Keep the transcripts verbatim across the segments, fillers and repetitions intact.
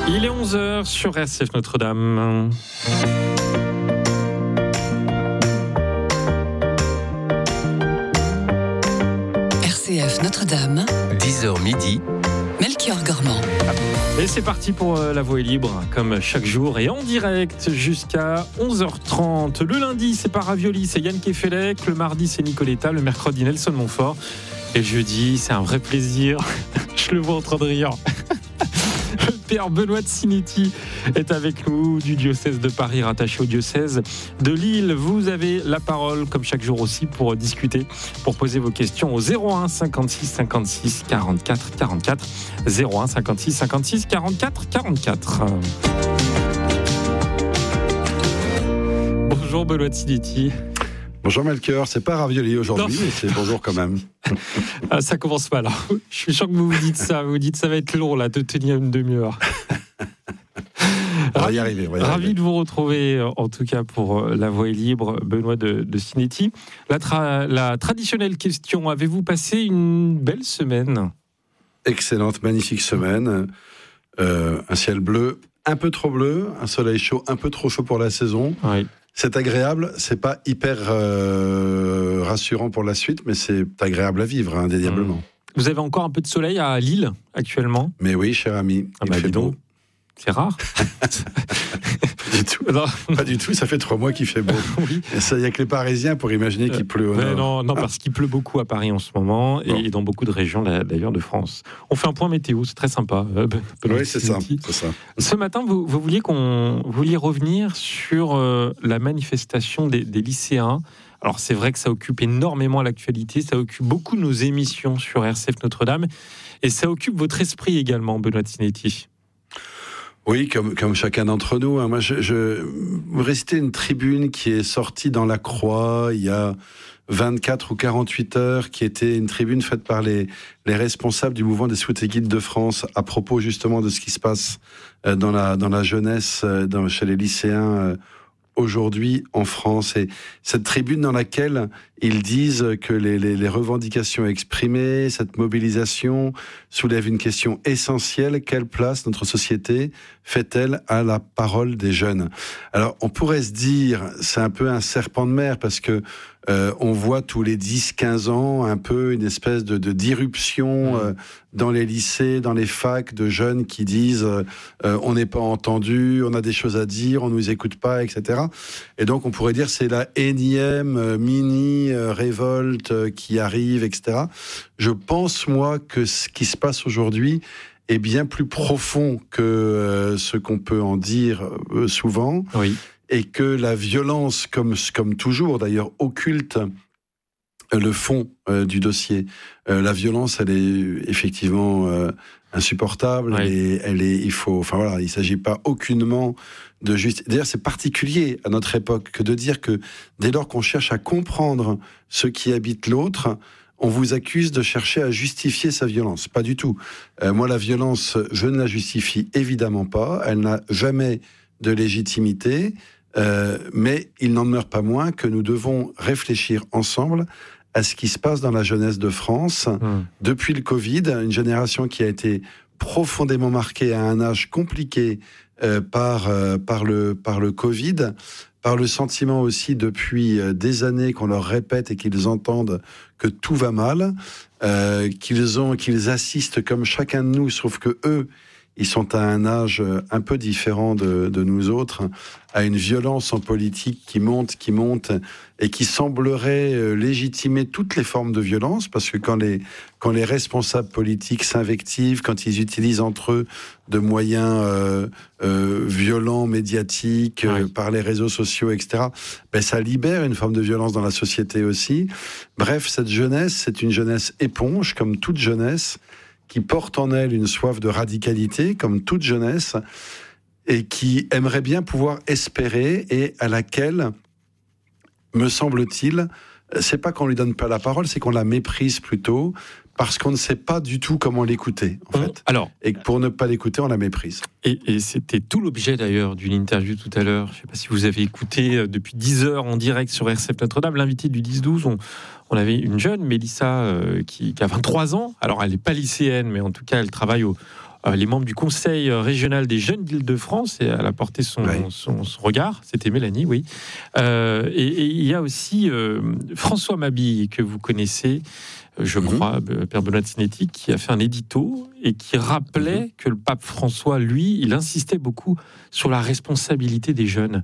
Il est onze heures sur R C F Notre-Dame. R C F Notre-Dame, dix heures midi, Melchior Gormand. Et c'est parti pour La Voix est libre, comme chaque jour, et en direct jusqu'à onze heures trente. Le lundi, c'est pas Ravioli, c'est Yann Kefelec. Le mardi, c'est Nicoletta. Le mercredi, Nelson Montfort. Et le jeudi, c'est un vrai plaisir. Je le vois en train de rire. Le père Benoît de Sinetti est avec nous du diocèse de Paris, rattaché au diocèse de Lille. Vous avez la parole, comme chaque jour aussi, pour discuter, pour poser vos questions au zéro un cinquante-six cinquante-six quarante-quatre quarante-quatre. zéro un cinquante-six cinquante-six quarante-quatre quarante-quatre. Bonjour Benoît de Sinetti. Bonjour Melchior, c'est pas Ravioli aujourd'hui, Non. mais c'est bonjour quand même. Ah, ça commence mal. Je suis sûr que vous vous dites ça. Vous vous dites ça va être long là, de tenir une demi-heure. On va ravi, y arriver. On va y ravi arriver. de vous retrouver, en tout cas pour La Voix est libre, Benoît de, de Sinetti. La, tra- la traditionnelle question, avez-vous passé une belle semaine ? Excellente, magnifique semaine. Euh, un ciel bleu, un peu trop bleu, un soleil chaud, un peu trop chaud pour la saison. Oui. C'est agréable, c'est pas hyper euh, rassurant pour la suite, mais c'est agréable à vivre, hein, indéniablement. Vous avez encore un peu de soleil à Lille actuellement ? Mais oui, cher ami, Ah il bah, fait dis beau. donc. C'est rare. Pas du tout. Non. Pas du tout, ça fait trois mois qu'il fait beau. Oui. Et ça, il n'y a que les Parisiens pour imaginer qu'il pleut au Ouais, nord. non, non, parce qu'il pleut beaucoup à Paris en ce moment et, Bon. et dans beaucoup de régions d'ailleurs de France. On fait un point météo, c'est très sympa. euh, Benoît Oui, c'est ça, Sinetti. c'est ça. Ce matin, vous, vous vouliez qu'on vous vouliez revenir sur euh, la manifestation des, des lycéens. Alors c'est vrai que ça occupe énormément l'actualité, ça occupe beaucoup nos émissions sur R C F Notre-Dame et ça occupe votre esprit également, Benoît de Sinetti. Oui, comme, comme chacun d'entre nous. Hein. Moi, je, je vous récitez une tribune qui est sortie dans la Croix il y a vingt-quatre ou quarante-huit heures, qui était une tribune faite par les, les responsables du mouvement des Scouts et Guides de France à propos justement de ce qui se passe euh, dans la, dans la jeunesse, euh, dans, chez les lycéens euh, aujourd'hui en France. Et cette tribune dans laquelle ils disent que les, les, les revendications exprimées, cette mobilisation soulève une question essentielle. Quelle place notre société fait-elle à la parole des jeunes ? Alors, on pourrait se dire, c'est un peu un serpent de mer parce que euh, on voit tous les dix quinze ans un peu une espèce de, de d'irruption euh, dans les lycées, dans les facs, de jeunes qui disent euh, euh, on n'est pas entendu, on a des choses à dire, on nous écoute pas, et cetera. Et donc, on pourrait dire c'est la énième euh, mini euh, révolte euh, qui arrive, et cetera. Je pense, moi, que ce qui se passe aujourd'hui est bien plus profond que euh, ce qu'on peut en dire euh, souvent. Oui. Et que la violence, comme, comme toujours d'ailleurs, occulte le fond euh, du dossier. Euh, la violence, elle est effectivement euh, insupportable. Oui. Elle est, elle est, il faut, enfin voilà, il ne s'agit pas aucunement de justice. D'ailleurs, c'est particulier à notre époque que de dire que dès lors qu'on cherche à comprendre ce qui habite l'autre, on vous accuse de chercher à justifier sa violence. Pas du tout. Euh, moi, la violence, je ne la justifie évidemment pas. Elle n'a jamais de légitimité. Euh, mais il n'en demeure pas moins que nous devons réfléchir ensemble à ce qui se passe dans la jeunesse de France Mmh. depuis le Covid, une génération qui a été profondément marquée à un âge compliqué euh, par, euh, par, le, par le Covid, par le sentiment aussi depuis euh, des années qu'on leur répète et qu'ils entendent que tout va mal, euh, qu'ils ont, qu'ils assistent comme chacun de nous, sauf que eux, ils sont à un âge un peu différent de, de nous autres, à une violence en politique qui monte, qui monte, et qui semblerait légitimer toutes les formes de violence, parce que quand les, quand les responsables politiques s'invectivent, quand ils utilisent entre eux de moyens euh, euh, violents, médiatiques, euh, Oui. par les réseaux sociaux, et cetera, ben ça libère une forme de violence dans la société aussi. Bref, cette jeunesse, c'est une jeunesse éponge, comme toute jeunesse, qui porte en elle une soif de radicalité, comme toute jeunesse, et qui aimerait bien pouvoir espérer, et à laquelle, me semble-t-il, c'est pas qu'on lui donne pas la parole, c'est qu'on la méprise plutôt, parce qu'on ne sait pas du tout comment l'écouter, en On- fait. Alors, Et que pour ne pas l'écouter, on la méprise. et, et c'était tout l'objet d'ailleurs d'une interview tout à l'heure. Je ne sais pas si vous avez écouté euh, depuis dix heures en direct sur R C F Notre-Dame, l'invité du dix douze. On, on avait une jeune, Mélissa, euh, qui, qui a vingt-trois ans. Alors, elle n'est pas lycéenne, mais en tout cas, elle travaille au, euh, les membres du Conseil régional des jeunes d'Île-de-France, et elle a porté son, ouais. son, son regard, c'était Mélanie, oui. Euh, et, et il y a aussi euh, François Mabille, que vous connaissez, je crois, mmh. Père Benoît de Sinetti, qui a fait un édito et qui rappelait mmh. que le pape François, lui, il insistait beaucoup sur la responsabilité des jeunes.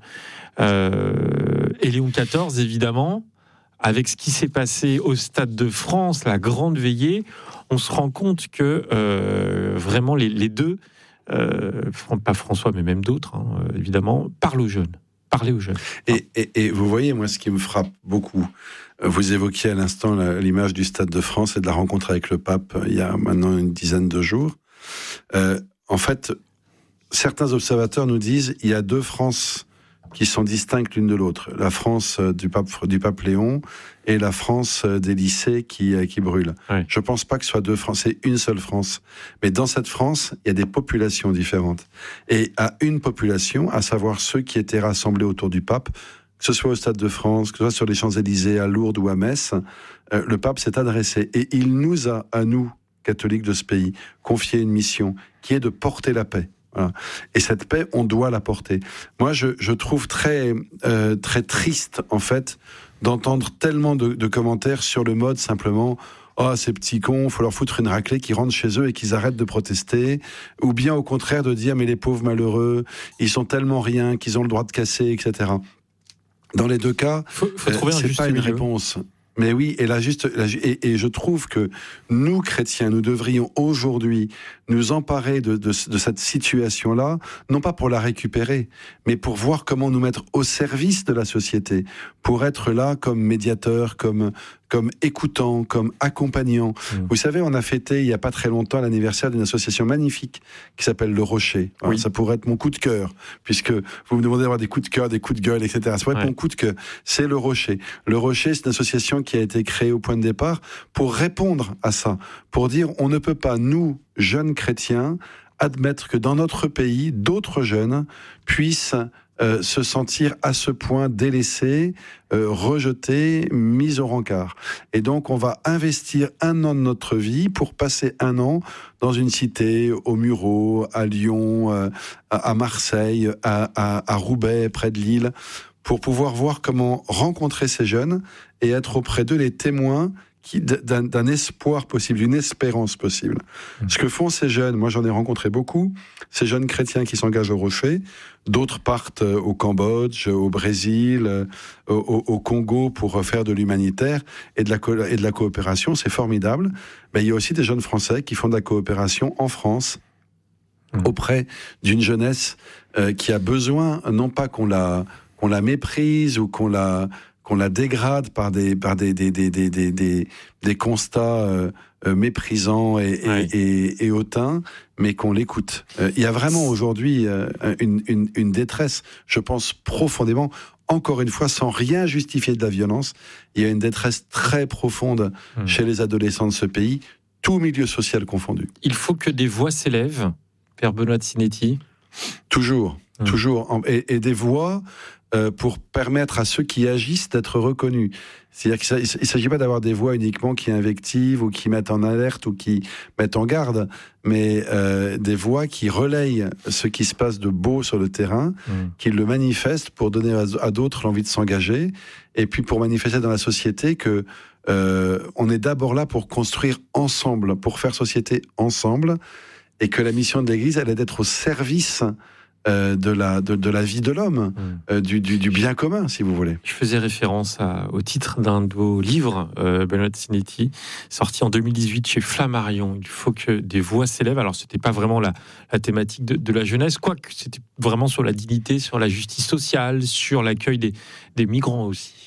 Euh, et Léon quatorze, évidemment, avec ce qui s'est passé au Stade de France, la grande veillée, on se rend compte que euh, vraiment les, les deux, euh, pas François, mais même d'autres, hein, évidemment, parlent aux jeunes. Parler aux jeunes. Et, et, et vous voyez, moi, ce qui me frappe beaucoup, vous évoquiez à l'instant la, l'image du Stade de France et de la rencontre avec le pape il y a maintenant une dizaine de jours. Euh, en fait, certains observateurs nous disent il y a deux France qui sont distinctes l'une de l'autre. La France du pape, du pape Léon et la France des lycées qui, qui brûlent. Ouais. Je ne pense pas que ce soit deux France, c'est une seule France. Mais dans cette France, il y a des populations différentes. Et à une population, à savoir ceux qui étaient rassemblés autour du pape, que ce soit au Stade de France, que ce soit sur les Champs-Élysées, à Lourdes ou à Metz, euh, le pape s'est adressé. Et il nous a, à nous, catholiques de ce pays, confié une mission qui est de porter la paix. Voilà. Et cette paix, on doit la porter. Moi, je, je trouve très, euh, très triste, en fait, d'entendre tellement de, de commentaires sur le mode simplement « Oh, ces petits cons, faut leur foutre une raclée, qu'ils rentrent chez eux et qu'ils arrêtent de protester. » Ou bien, au contraire, de dire « Mais les pauvres malheureux, ils sont tellement rien qu'ils ont le droit de casser, et cetera » Dans les deux cas, faut, faut trouver euh, un c'est juste pas une milieu. réponse. Mais oui, et, la juste, la, et, et je trouve que nous, chrétiens, nous devrions aujourd'hui nous emparer de, de, de cette situation-là, non pas pour la récupérer, mais pour voir comment nous mettre au service de la société, pour être là comme médiateur, comme, comme écoutant, comme accompagnant. Mmh. Vous savez, on a fêté il n'y a pas très longtemps l'anniversaire d'une association magnifique qui s'appelle Le Rocher. Alors, oui. Ça pourrait être mon coup de cœur, puisque vous me demandez d'avoir des coups de cœur, des coups de gueule, et cetera. Ça pourrait être ouais. mon coup de cœur. C'est Le Rocher. Le Rocher, c'est une association qui a été créée au point de départ pour répondre à ça, pour dire on ne peut pas, nous, jeunes chrétiens, admettre que dans notre pays, d'autres jeunes puissent euh, se sentir à ce point délaissés, euh, rejetés, mis au rencard. Et donc, on va investir un an de notre vie pour passer un an dans une cité, au Mureau, à Lyon, euh, à Marseille, à, à, à Roubaix, près de Lille, pour pouvoir voir comment rencontrer ces jeunes et être auprès d'eux les témoins qui, d'un, d'un espoir possible, d'une espérance possible. Mmh. Ce que font ces jeunes, moi j'en ai rencontré beaucoup, ces jeunes chrétiens qui s'engagent au Rocher, d'autres partent au Cambodge, au Brésil, au, au, au Congo pour faire de l'humanitaire et de la, co- et de la coopération, c'est formidable. Mais il y a aussi des jeunes Français qui font de la coopération en France, mmh. auprès d'une jeunesse euh, qui a besoin, non pas qu'on la, qu'on la méprise ou qu'on la... qu'on la dégrade par des par des des des des des, des, des constats euh, euh, méprisants et, et, oui. et, et hautains, mais qu'on l'écoute. Euh, il y a vraiment aujourd'hui euh, une, une une détresse, je pense profondément. Encore une fois, sans rien justifier de la violence, il y a une détresse très profonde mmh. chez les adolescents de ce pays, tout milieu social confondu. Il faut que des voix s'élèvent, Père Benoît de Sinetti. Toujours, mmh. toujours, et, et des voix. Euh, pour permettre à ceux qui agissent d'être reconnus. C'est-à-dire qu'il ne s'agit pas d'avoir des voix uniquement qui invectivent ou qui mettent en alerte ou qui mettent en garde, mais euh, des voix qui relayent ce qui se passe de beau sur le terrain, mmh. qui le manifestent pour donner à, à d'autres l'envie de s'engager, et puis pour manifester dans la société que euh, on est d'abord là pour construire ensemble, pour faire société ensemble, et que la mission de l'Église, elle est d'être au service Euh, de, la, de, de la vie de l'homme, mmh. euh, du, du, du bien commun, si vous voulez. Je faisais référence à, au titre d'un de vos livres, euh, Benoît de Sinetti, sorti en deux mille dix-huit chez Flammarion. Il faut que des voix s'élèvent. Alors, ce n'était pas vraiment la, la thématique de, de la jeunesse, quoique c'était vraiment sur la dignité, sur la justice sociale, sur l'accueil des, des migrants aussi.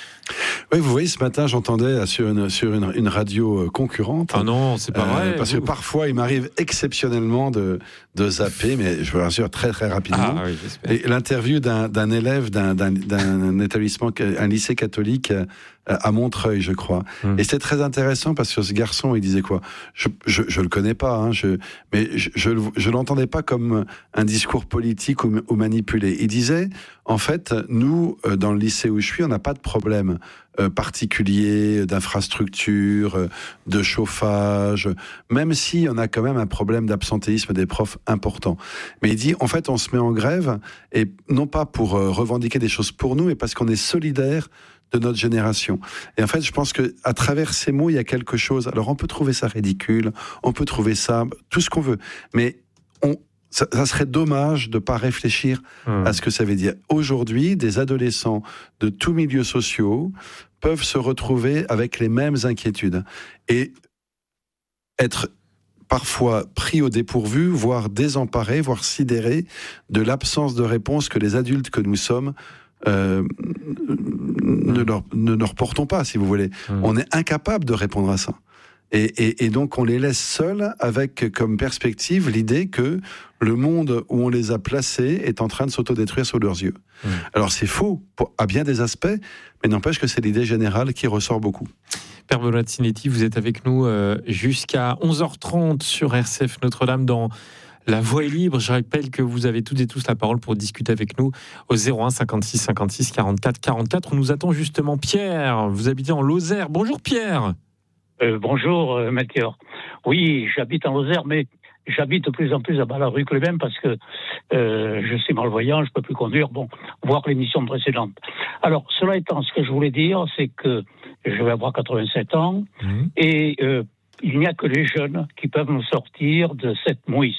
Oui, vous voyez, ce matin, j'entendais sur une, sur une, une radio concurrente. Ah non, c'est pas euh, vrai. Parce vous... que parfois, il m'arrive exceptionnellement de, de zapper, mais je vous rassure, très très rapidement. Ah, oui, j'espère. Et l'interview d'un, d'un élève d'un, d'un, d'un établissement, un lycée catholique à Montreuil, je crois. Mmh. Et c'était très intéressant parce que ce garçon, il disait quoi ? Je, je, je le connais pas, hein, je, mais je, je, je l'entendais pas comme un discours politique ou, ou manipulé. Il disait, en fait, nous, dans le lycée où je suis, on n'a pas de problème euh, particulier d'infrastructure, euh, de chauffage, même si on a quand même un problème d'absentéisme des profs important. Mais il dit, en fait, on se met en grève, et non pas pour euh, revendiquer des choses pour nous, mais parce qu'on est solidaire de notre génération. Et en fait, je pense que à travers ces mots, il y a quelque chose. Alors, on peut trouver ça ridicule, on peut trouver ça tout ce qu'on veut, mais on, ça, ça serait dommage de pas réfléchir mmh. à ce que ça veut dire. Aujourd'hui, des adolescents de tous milieux sociaux peuvent se retrouver avec les mêmes inquiétudes et être parfois pris au dépourvu, voire désemparés, voire sidérés de l'absence de réponse que les adultes que nous sommes Euh, ne, leur, ne leur portons pas, si vous voulez. Mmh. On est incapable de répondre à ça. Et, et, et donc, on les laisse seuls avec comme perspective l'idée que le monde où on les a placés est en train de s'autodétruire sous leurs yeux. Mmh. Alors, c'est faux pour, à bien des aspects, mais n'empêche que c'est l'idée générale qui ressort beaucoup. Père Benoît Sinetti, vous êtes avec nous euh, jusqu'à onze heures trente sur R C F Notre-Dame dans La Voix est libre. Je rappelle que vous avez toutes et tous la parole pour discuter avec nous au zéro un cinquante-six cinquante-six quarante-quatre quarante-quatre. On nous attend justement Pierre. Vous habitez en Lozère. Bonjour Pierre. Euh, bonjour euh, Melchior. Oui, j'habite en Lozère, mais j'habite de plus en plus à la rue Clébin parce que euh, je suis malvoyant, je ne peux plus conduire. Bon, voir l'émission précédente. Alors, cela étant, ce que je voulais dire, c'est que je vais avoir quatre-vingt-sept ans mmh. et euh, il n'y a que les jeunes qui peuvent nous sortir de cette mouise.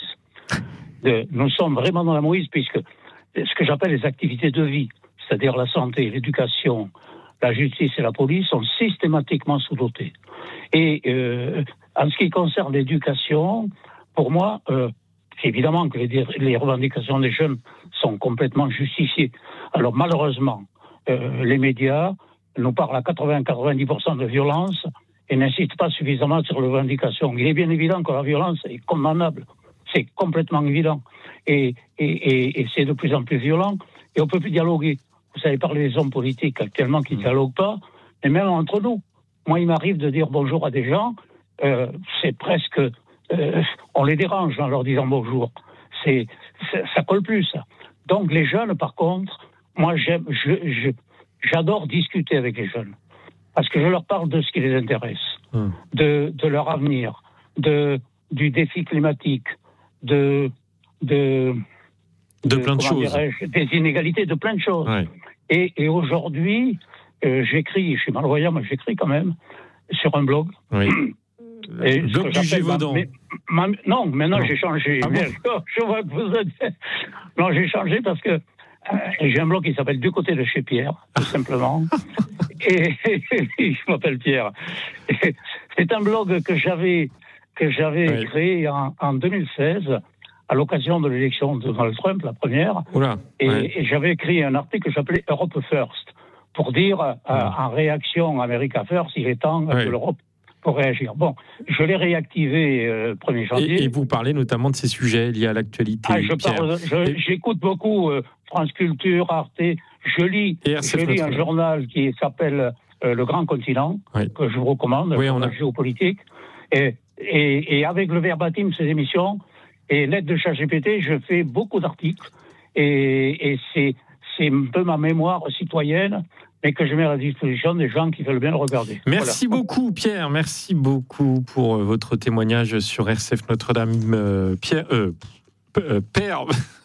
De, nous sommes vraiment dans la mouise puisque ce que j'appelle les activités de vie, c'est-à-dire la santé, l'éducation, la justice et la police sont systématiquement sous-dotés. Et euh, en ce qui concerne l'éducation, pour moi, euh, c'est évidemment que les, les revendications des jeunes sont complètement justifiées. Alors malheureusement, euh, les médias nous parlent à quatre-vingts à quatre-vingt-dix pour cent de violence et n'insistent pas suffisamment sur les revendications. Il est bien évident que la violence est condamnable. C'est complètement évident. Et, et, et, et c'est de plus en plus violent. Et on ne peut plus dialoguer. Vous savez parler des hommes politiques actuellement qui ne dialoguent pas, et même entre nous. Moi, il m'arrive de dire bonjour à des gens, euh, c'est presque... Euh, on les dérange en leur disant bonjour. C'est, c'est, ça colle plus, ça. Donc les jeunes, par contre, moi, j'aime, je, je, j'adore discuter avec les jeunes. Parce que je leur parle de ce qui les intéresse, mmh. de, de leur avenir, de, du défi climatique, de, de, de, de plein de choses, des inégalités, de plein de choses. Ouais. Et, et aujourd'hui, euh, j'écris, je suis malvoyant, mais j'écris quand même sur un blog. Oui. Et blog du Gévaudan. Ma, ma, non, maintenant non. j'ai changé. Ah bon? Je vois que vous êtes... Non, j'ai changé parce que euh, j'ai un blog qui s'appelle Du côté de chez Pierre, tout simplement. et, et, et je m'appelle Pierre. Et c'est un blog que j'avais que j'avais oui. créé en, en deux mille seize, à l'occasion de l'élection de Donald Trump, la première. Oula, et, ouais. et j'avais écrit un article que j'appelais Europe First, pour dire, euh, ouais. en réaction America First, il est temps ouais. que l'Europe pour réagir. Bon, je l'ai réactivé le euh, premier janvier. Et, et vous parlez notamment de ces sujets liés à l'actualité. Ah, je parle, je, et... J'écoute beaucoup euh, France Culture, Arte. Je lis, je lis un journal qui s'appelle euh, Le Grand Continent, oui. que je vous recommande, oui, on a... géopolitique. Et, et, et avec le verbatim de ces émissions et l'aide de ChatGPT, je fais beaucoup d'articles. Et, et c'est, c'est un peu ma mémoire citoyenne, mais que je mets à la disposition des gens qui veulent bien le regarder. Merci voilà. beaucoup, Pierre. Merci beaucoup pour votre témoignage sur R C F Notre-Dame. Euh, Pierre, euh, euh, Père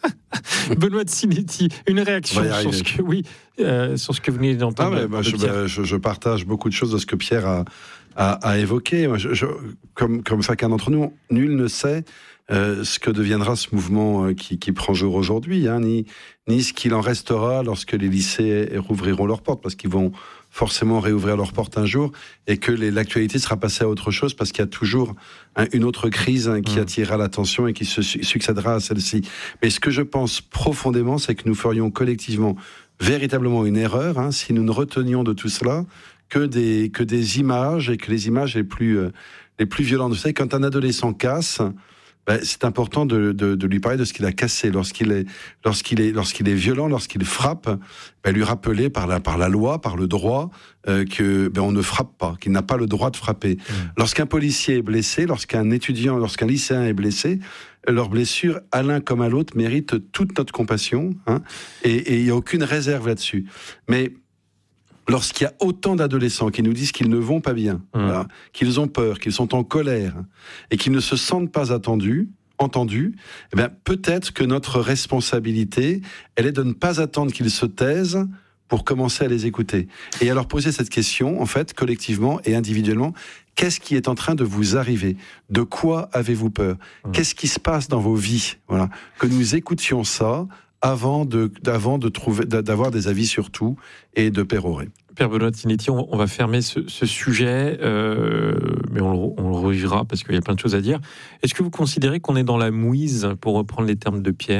Benoît Sinetti, une réaction sur ce que, oui, euh, sur ce que vous venez d'entendre. Ah, bah, de je, bah, je, je partage beaucoup de choses de ce que Pierre a, a, a évoqué. Moi, je, je, comme, comme chacun d'entre nous, nul ne sait Euh, ce que deviendra ce mouvement euh, qui, qui prend jour aujourd'hui, hein, ni, ni ce qu'il en restera lorsque les lycées rouvriront leurs portes, parce qu'ils vont forcément réouvrir leurs portes un jour, et que les, l'actualité sera passée à autre chose, parce qu'il y a toujours hein, une autre crise hein, qui mmh. attirera l'attention et qui se su- succédera à celle-ci. Mais ce que je pense profondément, c'est que nous ferions collectivement véritablement une erreur hein, si nous ne retenions de tout cela que des, que des images, et que les images les plus, euh, les plus violentes. Vous savez, quand un adolescent casse, ben, c'est important de, de, de lui parler de ce qu'il a cassé. Lorsqu'il est, lorsqu'il est, lorsqu'il est violent, lorsqu'il frappe, ben, lui rappeler par la, par la loi, par le droit, euh, que ben, on ne frappe pas, qu'il n'a pas le droit de frapper. Mmh. Lorsqu'un policier est blessé, lorsqu'un étudiant, lorsqu'un lycéen est blessé, leurs blessures, à l'un comme à l'autre, méritent toute notre compassion, hein, et il n'y a aucune réserve là-dessus. Mais lorsqu'il y a autant d'adolescents qui nous disent qu'ils ne vont pas bien, mmh. voilà, qu'ils ont peur, qu'ils sont en colère, et qu'ils ne se sentent pas attendus, entendus, eh bien, peut-être que notre responsabilité, elle est de ne pas attendre qu'ils se taisent pour commencer à les écouter. Et à leur poser cette question, en fait, collectivement et individuellement, qu'est-ce qui est en train de vous arriver ? De quoi avez-vous peur ? mmh. Qu'est-ce qui se passe dans vos vies ? Voilà. Que nous écoutions ça avant de, d'avant de trouver, d'avoir des avis sur tout et de pérorer. Père Benoît de Sinetti, on, on va fermer ce, ce sujet, euh, mais on le, on le revivra parce qu'il y a plein de choses à dire. Est-ce que vous considérez qu'on est dans la mouise, pour reprendre les termes de Pierre ?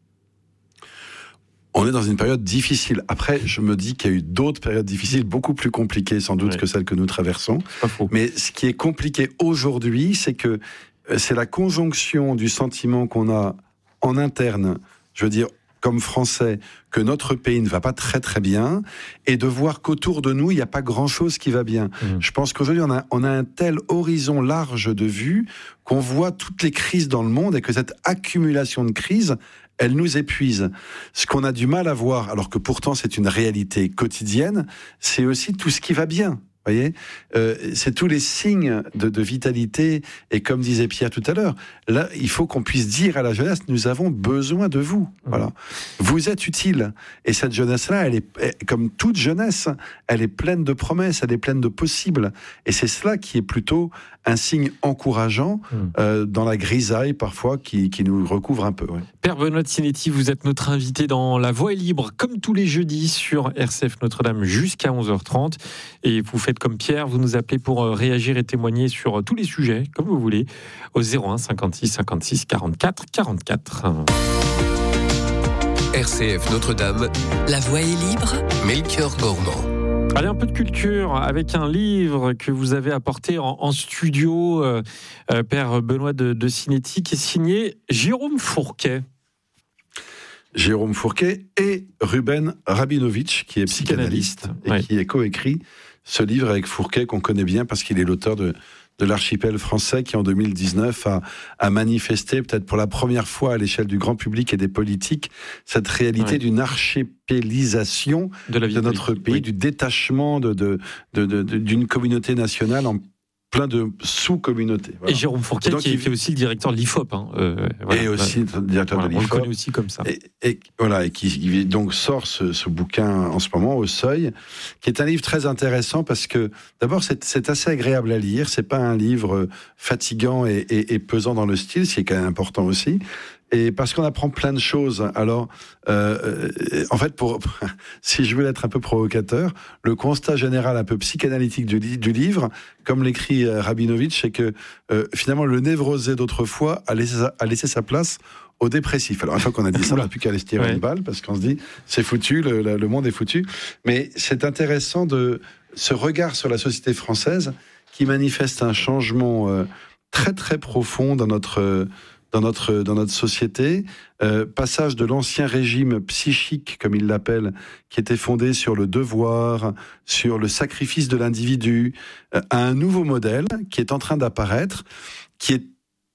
On est dans une période difficile. Après, je me dis qu'il y a eu d'autres périodes difficiles, beaucoup plus compliquées sans doute oui. que celles que nous traversons. Mais ce qui est compliqué aujourd'hui, c'est que c'est la conjonction du sentiment qu'on a en interne, je veux dire, comme Français, que notre pays ne va pas très très bien, et de voir qu'autour de nous, il n'y a pas grand-chose qui va bien. Mmh. Je pense qu'aujourd'hui, on a, on a un tel horizon large de vue qu'on voit toutes les crises dans le monde, et que cette accumulation de crises, elle nous épuise. Ce qu'on a du mal à voir, alors que pourtant c'est une réalité quotidienne, c'est aussi tout ce qui va bien. Vous voyez, euh, c'est tous les signes de, de vitalité, et comme disait Pierre tout à l'heure, là, il faut qu'on puisse dire à la jeunesse, nous avons besoin de vous. Voilà, vous êtes utile. Et cette jeunesse-là, elle est, elle, comme toute jeunesse, elle est pleine de promesses, elle est pleine de possibles. Et c'est cela qui est plutôt un signe encourageant euh, dans la grisaille parfois qui, qui nous recouvre un peu. Ouais. Père Benoît de Sinetti, vous êtes notre invité dans La Voix est libre, comme tous les jeudis sur R C F Notre-Dame jusqu'à onze heures trente. Et vous faites comme Pierre, vous nous appelez pour réagir et témoigner sur tous les sujets, comme vous voulez, au zéro un cinquante-six cinquante-six quarante-quatre quarante-quatre. R C F Notre-Dame, La Voix est libre, Melchior Gormand. Allez, un peu de culture avec un livre que vous avez apporté en, en studio, euh, euh, Père Benoît de, de Sinetti, qui est signé Jérôme Fourquet. Jérôme Fourquet et Ruben Rabinovitch, qui est psychanalyste, psychanalyste et ouais. qui a coécrit ce livre avec Fourquet, qu'on connaît bien parce qu'il est l'auteur de, de l'archipel français, qui en deux mille dix-neuf a, a manifesté, peut-être pour la première fois à l'échelle du grand public et des politiques, cette réalité ouais. d'une archipélisation de, la vie de notre politique, pays, oui. du détachement de, de, de, de, de, d'une communauté nationale en plein de sous-communautés. Voilà. Et Jérôme Fourquet, qui est, il... aussi le directeur de l'I F O P. Hein. Euh, voilà. Et aussi le directeur voilà, de l'I F O P. On le connaît aussi comme ça. Et, et, voilà, et qui, qui donc sort ce, ce bouquin en ce moment, Au Seuil, qui est un livre très intéressant parce que, d'abord, c'est, c'est assez agréable à lire. C'est pas un livre fatigant et, et, et pesant dans le style, ce qui est quand même important aussi. Et parce qu'on apprend plein de choses. Alors, euh, en fait, pour, si je veux être un peu provocateur, le constat général un peu psychanalytique du, du livre, comme l'écrit Rabinovitch, c'est que euh, finalement, le névrosé d'autrefois a laissé, a laissé sa place au dépressif. Alors, une fois qu'on a dit ça, on n'a plus qu'à aller se tirer ouais. une balle, parce qu'on se dit, c'est foutu, le, le monde est foutu. Mais c'est intéressant de ce regard sur la société française qui manifeste un changement euh, très, très profond dans notre... Euh, Dans notre, dans notre société, euh, passage de l'ancien régime psychique, comme il l'appelle, qui était fondé sur le devoir, sur le sacrifice de l'individu, euh, à un nouveau modèle qui est en train d'apparaître, qui est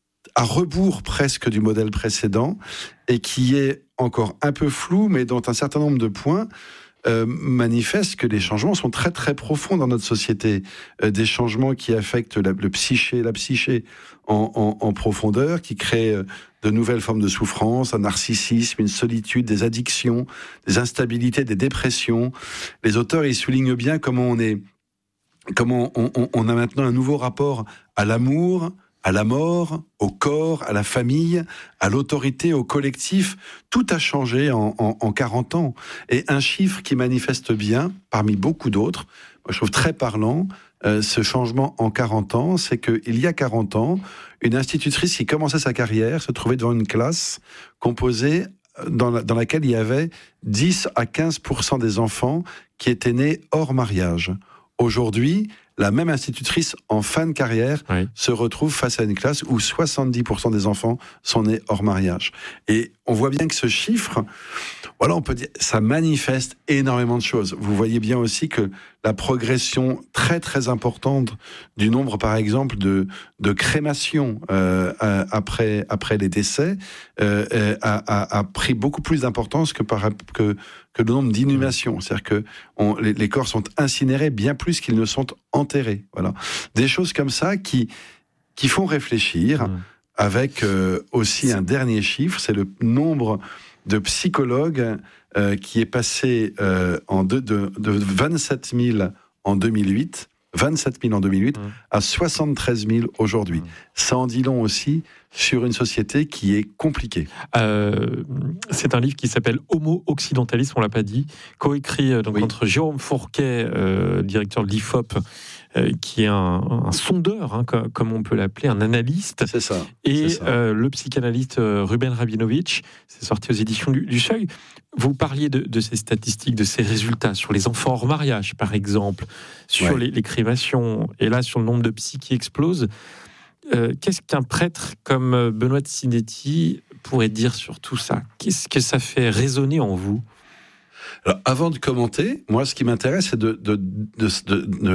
à rebours presque du modèle précédent, et qui est encore un peu flou, mais dont un certain nombre de points Euh, manifeste que les changements sont très très profonds dans notre société, euh, des changements qui affectent la, le psyché, la psyché en, en, en profondeur, qui créent euh, de nouvelles formes de souffrance, un narcissisme, une solitude, des addictions, des instabilités, des dépressions. Les auteurs ils soulignent bien comment on est, comment on, on, on a maintenant un nouveau rapport à l'amour, à la mort, au corps, à la famille, à l'autorité, au collectif. Tout a changé en, en, en quarante ans. Et un chiffre qui manifeste bien, parmi beaucoup d'autres, moi je trouve très parlant, euh, ce changement en quarante ans, c'est qu'il y a quarante ans, une institutrice qui commençait sa carrière se trouvait devant une classe composée dans, la, dans laquelle il y avait dix à quinze pour cent des enfants qui étaient nés hors mariage. Aujourd'hui, la même institutrice en fin de carrière oui. se retrouve face à une classe où soixante-dix pour cent des enfants sont nés hors mariage. Et on voit bien que ce chiffre, voilà, on peut dire, ça manifeste énormément de choses. Vous voyez bien aussi que la progression très très importante du nombre, par exemple, de, de crémations euh, après, après les décès euh, a, a, a pris beaucoup plus d'importance que, par, que, que le nombre d'inhumations. C'est-à-dire que on, les, les corps sont incinérés bien plus qu'ils ne sont enterrés. Voilà. Des choses comme ça qui, qui font réfléchir, mmh. avec euh, aussi un dernier chiffre, c'est le nombre de psychologues euh, qui est passé euh, en de, de, de vingt-sept mille en deux mille huit, vingt-sept mille en deux mille huit, mmh. à soixante-treize mille aujourd'hui. Mmh. Ça en dit long aussi sur une société qui est compliquée. Euh, c'est un livre qui s'appelle Homo Occidentalisme, on l'a pas dit, coécrit donc, oui. entre Jérôme Fourquet, euh, directeur de l'I F O P, euh, qui est un, un sondeur, hein, comme, comme on peut l'appeler, un analyste. C'est ça. Et c'est ça. Euh, le psychanalyste Ruben Rabinovitch, c'est sorti aux éditions du, du Seuil. Vous parliez de, de ces statistiques, de ces résultats sur les enfants hors mariage, par exemple, sur ouais. les, les crémations, et là sur le nombre de psys qui explosent. Euh, qu'est-ce qu'un prêtre comme Benoît de Sinetti pourrait dire sur tout ça ? Qu'est-ce que ça fait résonner en vous ? Alors, avant de commenter, moi, ce qui m'intéresse, c'est de, de, de, de,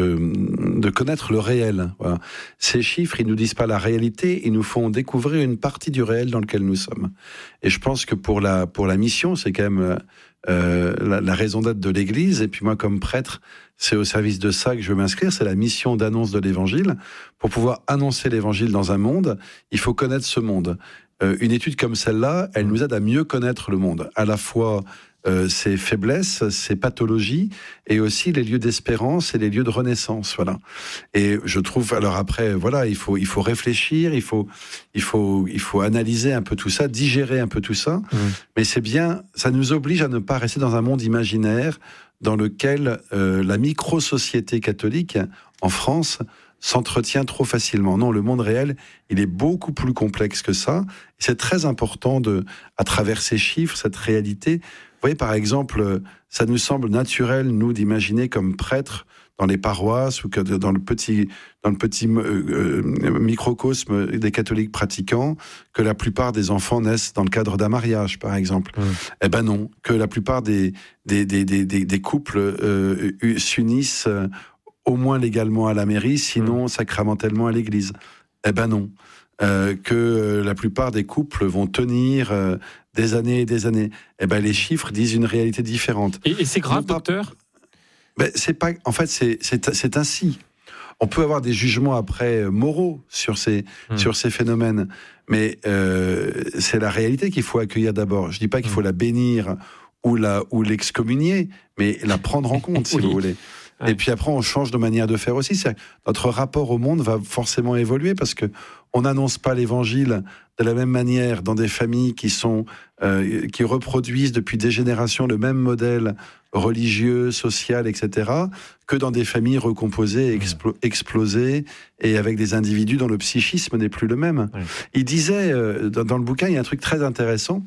de, de connaître le réel. Voilà. Ces chiffres, ils nous disent pas la réalité, ils nous font découvrir une partie du réel dans lequel nous sommes. Et je pense que pour la, pour la mission, c'est quand même euh, la, la raison d'être de l'Église. Et puis moi, comme prêtre, c'est au service de ça que je veux m'inscrire. C'est la mission d'annonce de l'Évangile. Pour pouvoir annoncer l'Évangile dans un monde, il faut connaître ce monde. Euh, une étude comme celle-là, elle nous aide à mieux connaître le monde. À la fois Euh, ses faiblesses, ses pathologies, et aussi les lieux d'espérance et les lieux de renaissance. Voilà. Et je trouve, alors après, voilà, il faut, il faut réfléchir, il faut, il faut, il faut analyser un peu tout ça, digérer un peu tout ça. Mmh. Mais c'est bien, ça nous oblige à ne pas rester dans un monde imaginaire dans lequel euh, la micro-société catholique en France s'entretient trop facilement. Non, le monde réel, il est beaucoup plus complexe que ça. C'est très important de, à travers ces chiffres, cette réalité. Vous voyez, par exemple, ça nous semble naturel, nous, d'imaginer comme prêtres dans les paroisses ou que dans le petit, dans le petit euh, microcosme des catholiques pratiquants, que la plupart des enfants naissent dans le cadre d'un mariage, par exemple. Mmh. Eh ben non, que la plupart des, des, des, des, des, des couples euh, s'unissent euh, au moins légalement à la mairie, sinon mmh. sacramentellement à l'église. Eh ben non. Euh, que la plupart des couples vont tenir euh, des années et des années. Eh ben les chiffres disent une réalité différente. Et, et c'est grave, pas, docteur ? Ben c'est pas. En fait, c'est, c'est c'est ainsi. On peut avoir des jugements après moraux sur ces mmh. sur ces phénomènes, mais euh, c'est la réalité qu'il faut accueillir d'abord. Je dis pas qu'il faut mmh. la bénir ou la ou l'excommunier, mais la prendre en compte, si oui. vous voulez. Ouais. Et puis après, on change de manière de faire aussi. C'est notre rapport au monde va forcément évoluer parce que on n'annonce pas l'évangile de la même manière dans des familles qui sont euh, qui reproduisent depuis des générations le même modèle religieux, social, et cetera, que dans des familles recomposées, explo- explosées et avec des individus dont le psychisme n'est plus le même. Ouais. Il disait euh, dans, dans le bouquin, il y a un truc très intéressant.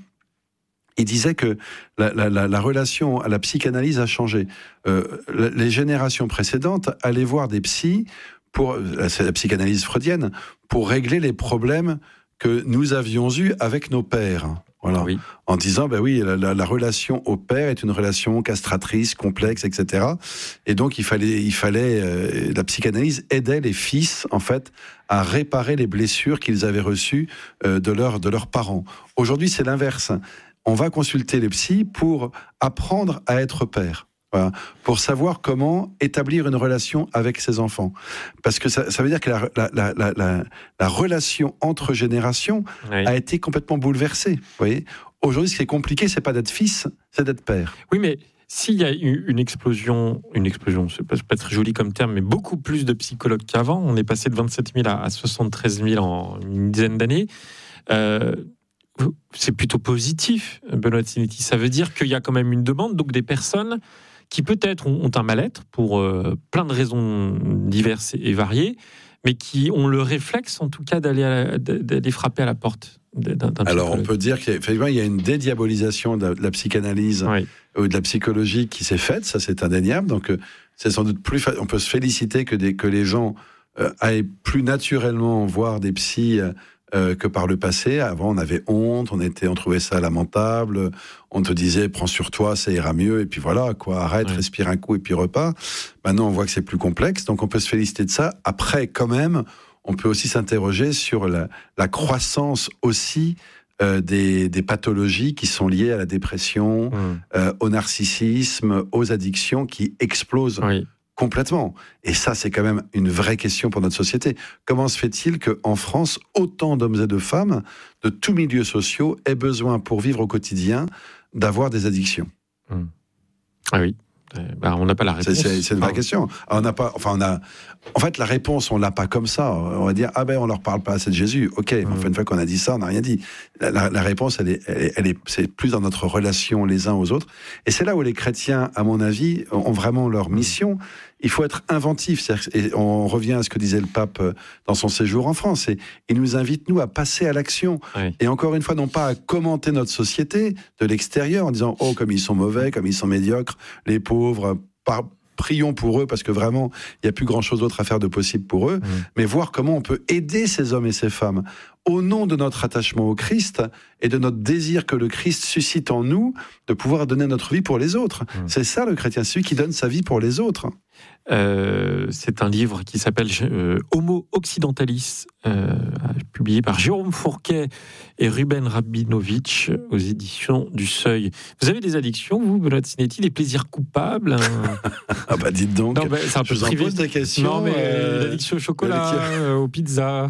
Il disait que la, la, la, la relation à la psychanalyse a changé. Euh, les générations précédentes allaient voir des psys, pour, c'est la psychanalyse freudienne, pour régler les problèmes que nous avions eus avec nos pères. Voilà. Oui. En disant, ben oui, la, la, la relation au père est une relation castratrice, complexe, et cetera. Et donc, il fallait, il fallait, euh, la psychanalyse aidait les fils, en fait, à réparer les blessures qu'ils avaient reçues euh, de, leur, de leurs parents. Aujourd'hui, c'est l'inverse. On va consulter les psys pour apprendre à être père. Voilà, pour savoir comment établir une relation avec ses enfants. Parce que ça, ça veut dire que la, la, la, la, la, la relation entre générations oui. a été complètement bouleversée. Vous voyez ? Aujourd'hui, ce qui est compliqué, c'est pas d'être fils, c'est d'être père. Oui, mais s'il y a eu une explosion, une explosion, c'est pas, c'est pas très joli comme terme, mais beaucoup plus de psychologues qu'avant, on est passé de vingt-sept mille à, à soixante-treize mille en une dizaine d'années, euh, c'est plutôt positif, Benoît de Sinetti. Ça veut dire qu'il y a quand même une demande, donc des personnes qui peut-être ont un mal-être pour euh, plein de raisons diverses et variées, mais qui ont le réflexe, en tout cas, d'aller, à, d'aller frapper à la porte d'un, d'un Alors, on peut dire qu'effectivement, il y a une dédiabolisation de la, de la psychanalyse oui. ou de la psychologie qui s'est faite, ça c'est indéniable. Donc, c'est sans doute plus. Fa- on peut se féliciter que, des, que les gens euh, aillent plus naturellement voir des psys euh, que par le passé. Avant, on avait honte, on était, on trouvait ça lamentable. On te disait, prends sur toi, ça ira mieux. Et puis voilà, quoi, arrête, ouais. respire un coup et puis repars. Maintenant, on voit que c'est plus complexe, donc on peut se féliciter de ça. Après, quand même, on peut aussi s'interroger sur la, la croissance aussi. Euh, des, des pathologies qui sont liées à la dépression, mmh. euh, au narcissisme, aux addictions qui explosent oui. complètement. Et ça, c'est quand même une vraie question pour notre société. Comment se fait-il qu'en France, autant d'hommes et de femmes de tous milieux sociaux aient besoin, pour vivre au quotidien, d'avoir des addictions ? mmh. Ah oui. Bah, on n'a pas la réponse. C'est, c'est, c'est une vraie ah. question. On n'a pas, enfin, on a, en fait, la réponse, on l'a pas comme ça. On va dire, ah ben, on leur parle pas assez de Jésus. Ok, mmh. enfin, une fois qu'on a dit ça, on n'a rien dit. La, la, la réponse, elle est, elle est, elle est, c'est plus dans notre relation les uns aux autres. Et c'est là où les chrétiens, à mon avis, ont vraiment leur mission. Il faut être inventif. Et on revient à ce que disait le pape dans son séjour en France. Et il nous invite, nous, à passer à l'action. Oui. Et encore une fois, non pas à commenter notre société de l'extérieur en disant, oh, comme ils sont mauvais, comme ils sont médiocres, les pauvres, par... prions pour eux, parce que vraiment, il n'y a plus grand-chose d'autre à faire de possible pour eux, mmh. mais voir comment on peut aider ces hommes et ces femmes au nom de notre attachement au Christ et de notre désir que le Christ suscite en nous de pouvoir donner notre vie pour les autres. Mmh. C'est ça le chrétien, celui qui donne sa vie pour les autres. Euh, c'est un livre qui s'appelle euh, Homo Occidentalis, euh, publié par Jérôme Fourquet et Ruben Rabinovitch aux éditions du Seuil. Vous avez des addictions, vous, Benoît Sinetti, des plaisirs coupables hein Ah bah dites donc, non, bah, c'est un peu je vous en pose des questions. Non mais euh, l'addiction au chocolat, euh, aux pizzas...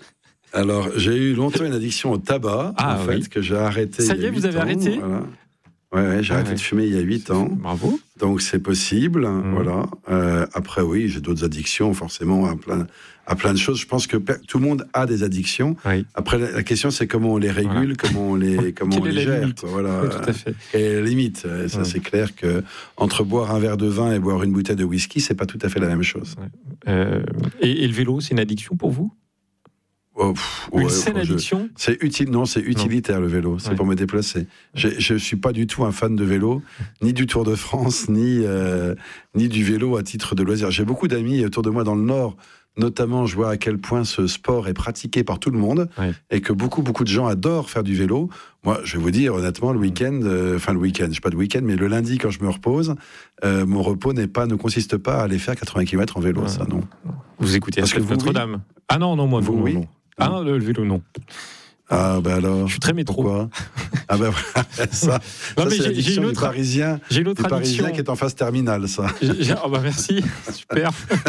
Alors, j'ai eu longtemps une addiction au tabac, ah, en oui. fait, que j'ai arrêté. Ça y est, vous avez ans, arrêté voilà. Ouais, ouais, j'ai ah, arrêté ouais. de fumer il y a huit ans. Bravo. Donc, c'est possible, mmh. voilà. Euh, après, oui, j'ai d'autres addictions, forcément, à plein, à plein de choses. Je pense que tout le monde a des addictions. Oui. Après, la, la question, c'est comment on les régule, voilà. comment on les, comment on les gère. Quoi, voilà. Oui, tout à fait. Et la limite, ça, ouais. c'est clair que entre boire un verre de vin et boire une bouteille de whisky, c'est pas tout à fait la même chose. Ouais. Euh, et, et le vélo, c'est une addiction pour vous ? Oh, pff, une ouais, saine addiction je, c'est utile, non, c'est utilitaire non. le vélo, c'est ouais. pour me déplacer. Je, je suis pas du tout un fan de vélo, ni du Tour de France, ni euh, ni du vélo à titre de loisir. J'ai beaucoup d'amis autour de moi dans le Nord, notamment. Je vois à quel point ce sport est pratiqué par tout le monde ouais. et que beaucoup beaucoup de gens adorent faire du vélo. Moi, je vais vous dire honnêtement, le week-end, euh, enfin le week-end, je sais pas de week-end, mais le lundi quand je me repose, euh, mon repos n'est pas, ne consiste pas à aller faire quatre-vingts kilomètres en vélo, ouais. ça non. Vous écoutez à Notre-Dame oui. Ah non non moi vous, non, oui. non. Ah, le vélo, non. Ah, ben alors. Je suis très métro. Pourquoi Ah, ben ça, ça non, mais c'est j'ai, l'addiction j'ai une autre, du Parisien, j'ai une autre du Parisien qui est en phase terminale, ça. J'ai, j'ai, oh, bah merci, super.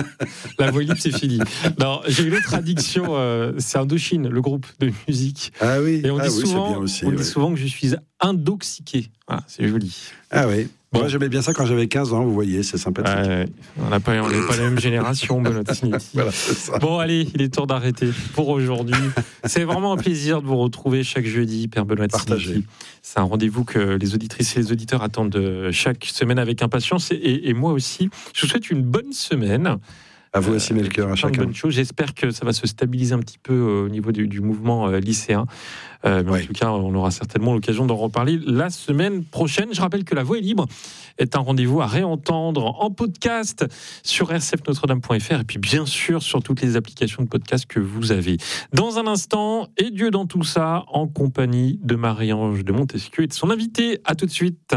La voix libre, c'est fini. Non, j'ai une autre addiction, euh, c'est Indochine, le groupe de musique. Ah oui, Et on ah dit, oui, souvent, c'est bien aussi, on ouais. dit souvent que je suis indoxiqué. Voilà, c'est joli. Ah oui. Bon. Moi, j'aimais bien ça quand j'avais quinze ans, vous voyez, c'est sympathique. Euh, on n'a pas, on n'est pas la même génération, Benoît Sinetti. Voilà, c'est ça. Bon, allez, il est temps d'arrêter pour aujourd'hui. C'est vraiment un plaisir de vous retrouver chaque jeudi, Père Benoît Sinetti. C'est un rendez-vous que les auditrices et les auditeurs attendent chaque semaine avec impatience. Et, et, et moi aussi, je vous souhaite une bonne semaine. À vous aussi, Melchior, à chacun. Bonne chose. J'espère que ça va se stabiliser un petit peu au niveau du, du mouvement euh, lycéen. Euh, mais oui. En tout cas, on aura certainement l'occasion d'en reparler la semaine prochaine. Je rappelle que La Voix est libre est un rendez-vous à réentendre en podcast sur r c f notre dame point f r et puis bien sûr sur toutes les applications de podcast que vous avez. Dans un instant, et Dieu dans tout ça, en compagnie de Marie-Ange de Montesquieu et de son invité. À tout de suite.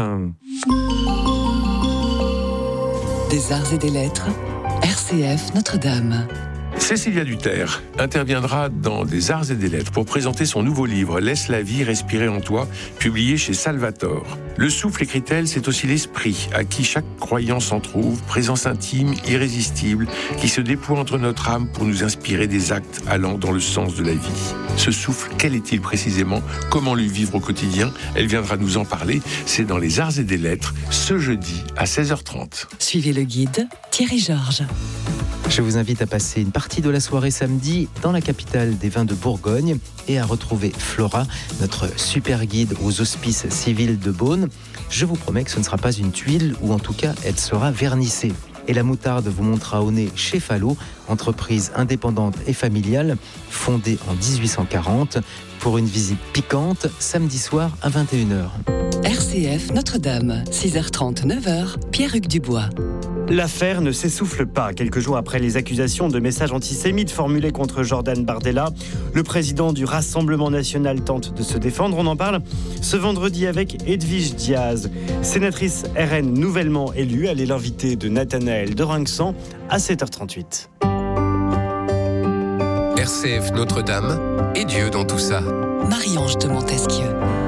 Des arts et des lettres. R C F Notre-Dame. Cécilia Duterre interviendra dans Des Arts et des Lettres pour présenter son nouveau livre « Laisse la vie respirer en toi », publié chez Salvator. Le souffle, écrit-elle, c'est aussi l'esprit, à qui chaque croyant s'en trouve, présence intime, irrésistible, qui se déploie entre notre âme pour nous inspirer des actes allant dans le sens de la vie. Ce souffle, quel est-il précisément ? Comment le vivre au quotidien ? Elle viendra nous en parler. C'est dans Les Arts et des Lettres, ce jeudi à seize heures trente. Suivez le guide Thierry Georges. Je vous invite à passer une partie de la soirée samedi dans la capitale des vins de Bourgogne et à retrouver Flora, notre super guide aux hospices civils de Beaune. Je vous promets que ce ne sera pas une tuile, ou en tout cas, elle sera vernissée. Et la moutarde vous montrera au nez chez Fallot, entreprise indépendante et familiale, fondée en dix-huit cent quarante, pour une visite piquante, samedi soir à vingt et une heures. R C F Notre-Dame, six heures trente, neuf heures, Pierre-Hugues Dubois. L'affaire ne s'essouffle pas. Quelques jours après les accusations de messages antisémites formulés contre Jordan Bardella, le président du Rassemblement national tente de se défendre. On en parle ce vendredi avec Edwige Diaz, sénatrice R N nouvellement élue. Elle est l'invitée de Nathanaël Deringsan à sept heures trente-huit. R C F Notre-Dame et Dieu dans tout ça. Marie-Ange de Montesquieu.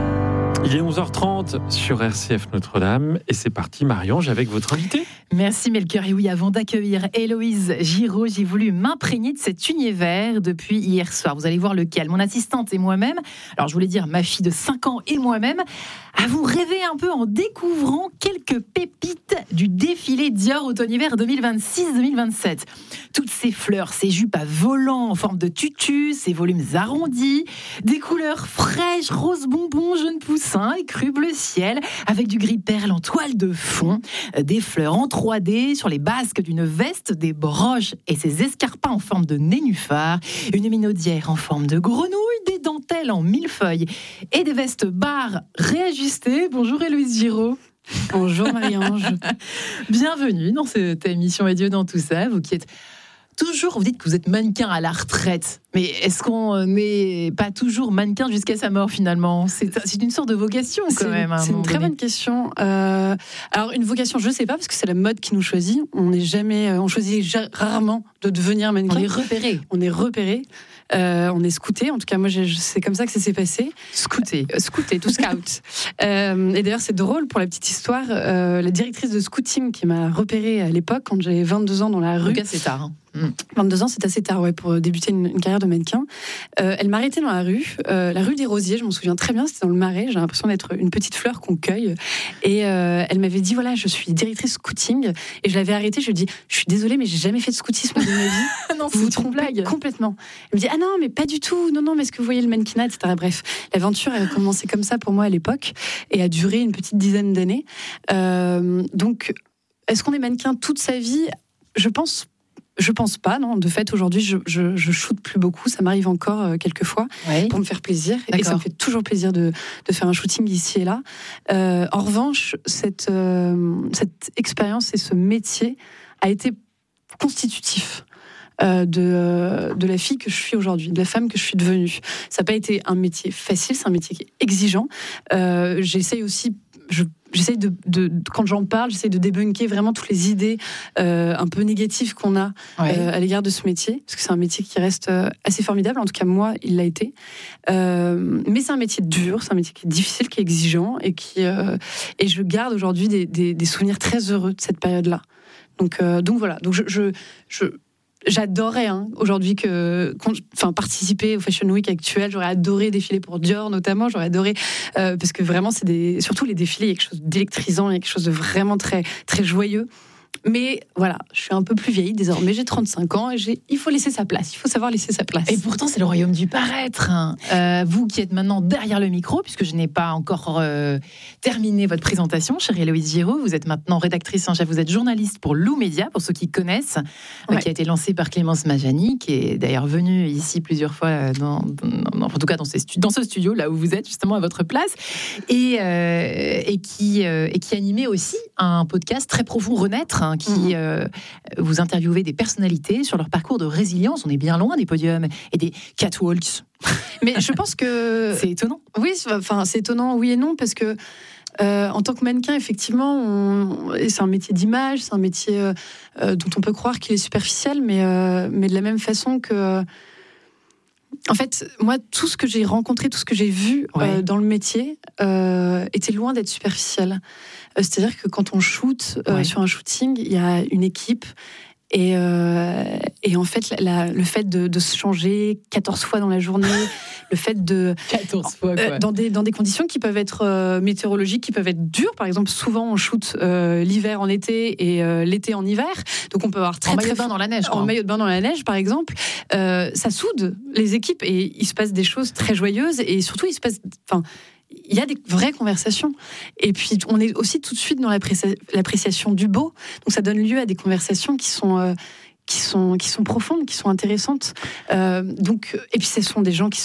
Il est onze heures trente sur R C F Notre-Dame et c'est parti Marie-Ange avec votre invité. Merci Melchior. Et oui, avant d'accueillir Héloïse Giraud, j'ai voulu m'imprégner de cet univers depuis hier soir. Vous allez voir lequel. Mon assistante et moi-même, alors je voulais dire ma fille de cinq ans et moi-même, avons rêvé un peu en découvrant quelques pépites du défilé Dior automne-hiver deux mille vingt-six deux mille vingt-sept. Toutes ces fleurs, ces jupes à volants en forme de tutu, ces volumes arrondis, des couleurs fraîches, rose bonbon, jaune poussin, écru bleu ciel, avec du gris perle en toile de fond, des fleurs en trois D sur les basques d'une veste, des broches et ces escarpins en forme de nénuphar, une minaudière en forme de grenouille, des dentelles en millefeuille et des vestes barres réajustées. Bonjour Héloïse Giraud. Bonjour Marie-Ange. Bienvenue dans cette émission Et Dieu dans tout ça, vous qui êtes toujours, vous dites que vous êtes mannequin à la retraite, mais est-ce qu'on n'est pas toujours mannequin jusqu'à sa mort finalement ? C'est, c'est une sorte de vocation quand c'est, même. C'est une très donné. bonne question. Euh, alors une vocation, je ne sais pas parce que c'est la mode qui nous choisit. On n'est jamais, on choisit rarement de devenir mannequin. On est repéré. On est repéré. Euh, on est scouté. En tout cas, moi, j'ai, c'est comme ça que ça s'est passé. Scouté. Euh, scouté, tout scout. euh, et d'ailleurs, c'est drôle pour la petite histoire. Euh, la directrice de scouting qui m'a repérée à l'époque, quand j'avais vingt-deux ans dans la rue. En tout cas, c'est tard. Hein. vingt-deux ans, c'est assez tard ouais, pour débuter une, une carrière de mannequin. Euh, elle m'a arrêtée dans la rue, euh, la rue des Rosiers, je m'en souviens très bien, c'était dans le Marais, j'ai l'impression d'être une petite fleur qu'on cueille. Et euh, elle m'avait dit, voilà, je suis directrice scouting. Et je l'avais arrêtée, je lui ai dit, je suis désolée, mais j'ai jamais fait de scoutisme de ma vie. Non, vous c'est une blague. Complètement. Elle me dit, ah non, mais pas du tout, non, non, mais est-ce que vous voyez le mannequinat, et cetera. Bref, l'aventure a commencé comme ça pour moi à l'époque et a duré une petite dizaine d'années. Euh, donc, est-ce qu'on est mannequin toute sa vie ? Je pense Je pense pas, non. De fait, aujourd'hui, je, je, je shoote plus beaucoup. Ça m'arrive encore euh, quelques fois ouais. pour me faire plaisir. D'accord. Et ça me fait toujours plaisir de, de faire un shooting ici et là. Euh, en revanche, cette, euh, cette expérience et ce métier a été constitutif euh, de, euh, de la fille que je suis aujourd'hui, de la femme que je suis devenue. Ça n'a pas été un métier facile, c'est un métier qui est exigeant. Euh, j'essaye aussi... Je, J'essaye de, de, de, quand j'en parle, j'essaye de débunker vraiment toutes les idées euh, un peu négatives qu'on a ouais. euh, à l'égard de ce métier, parce que c'est un métier qui reste euh, assez formidable. En tout cas, moi, il l'a été. Euh, mais c'est un métier dur, c'est un métier qui est difficile, qui est exigeant, et qui euh, et je garde aujourd'hui des, des, des souvenirs très heureux de cette période-là. Donc, euh, donc voilà. Donc je, je, je J'adorerais hein, aujourd'hui que, enfin, participer au Fashion Week actuel. J'aurais adoré défiler pour Dior notamment. J'aurais adoré euh, parce que vraiment c'est des, surtout les défilés, il y a quelque chose d'électrisant, il y a quelque chose de vraiment très très joyeux. Mais voilà, je suis un peu plus vieille désormais, j'ai trente-cinq ans et j'ai, il faut laisser sa place, il faut savoir laisser sa place. Et pourtant, c'est le royaume du paraître. Hein. Euh, vous qui êtes maintenant derrière le micro, puisque je n'ai pas encore euh, terminé votre présentation, chère Héloïse Giraud, vous êtes maintenant rédactrice en chef, vous êtes journaliste pour Lou Média, pour ceux qui connaissent, ouais. euh, qui a été lancé par Clémence Majani, qui est d'ailleurs venue ici plusieurs fois, dans, dans, en tout cas dans, ces stu- dans ce studio, là où vous êtes, justement à votre place, et, euh, et, qui, euh, et qui animait aussi un podcast très profond, Renaître, hein, qui euh, vous interviewez des personnalités sur leur parcours de résilience. On est bien loin des podiums et des catwalks. Mais je pense que c'est étonnant. Oui, c'est, enfin c'est étonnant, oui et non, parce que euh, en tant que mannequin, effectivement, on, c'est un métier d'image, c'est un métier euh, dont on peut croire qu'il est superficiel, mais euh, mais de la même façon que. En fait, moi, tout ce que j'ai rencontré, tout ce que j'ai vu ouais. euh, dans le métier euh, était loin d'être superficiel. Euh, c'est-à-dire que quand on shoot euh, ouais. sur un shooting, il y a une équipe et, euh, et en fait, la, la, le fait de, de se changer quatorze fois dans la journée, le fait de... quatorze fois, quoi. Euh, dans, des, dans des conditions qui peuvent être euh, météorologiques, qui peuvent être dures. Par exemple, souvent, on shoot euh, l'hiver en été et euh, l'été en hiver. Donc, on peut avoir très, en très... maillot de bain dans la neige. En maillot de bain dans la neige, par exemple. Euh, ça soude les équipes et il se passe des choses très joyeuses et surtout, il se passe... Enfin, il y a des vraies conversations. Et puis, on est aussi tout de suite dans l'appréci- l'appréciation du beau. Donc, ça donne lieu à des conversations qui sont... Euh, qui sont, qui sont profondes, qui sont intéressantes. Euh, donc, et puis, ce sont des gens qui sont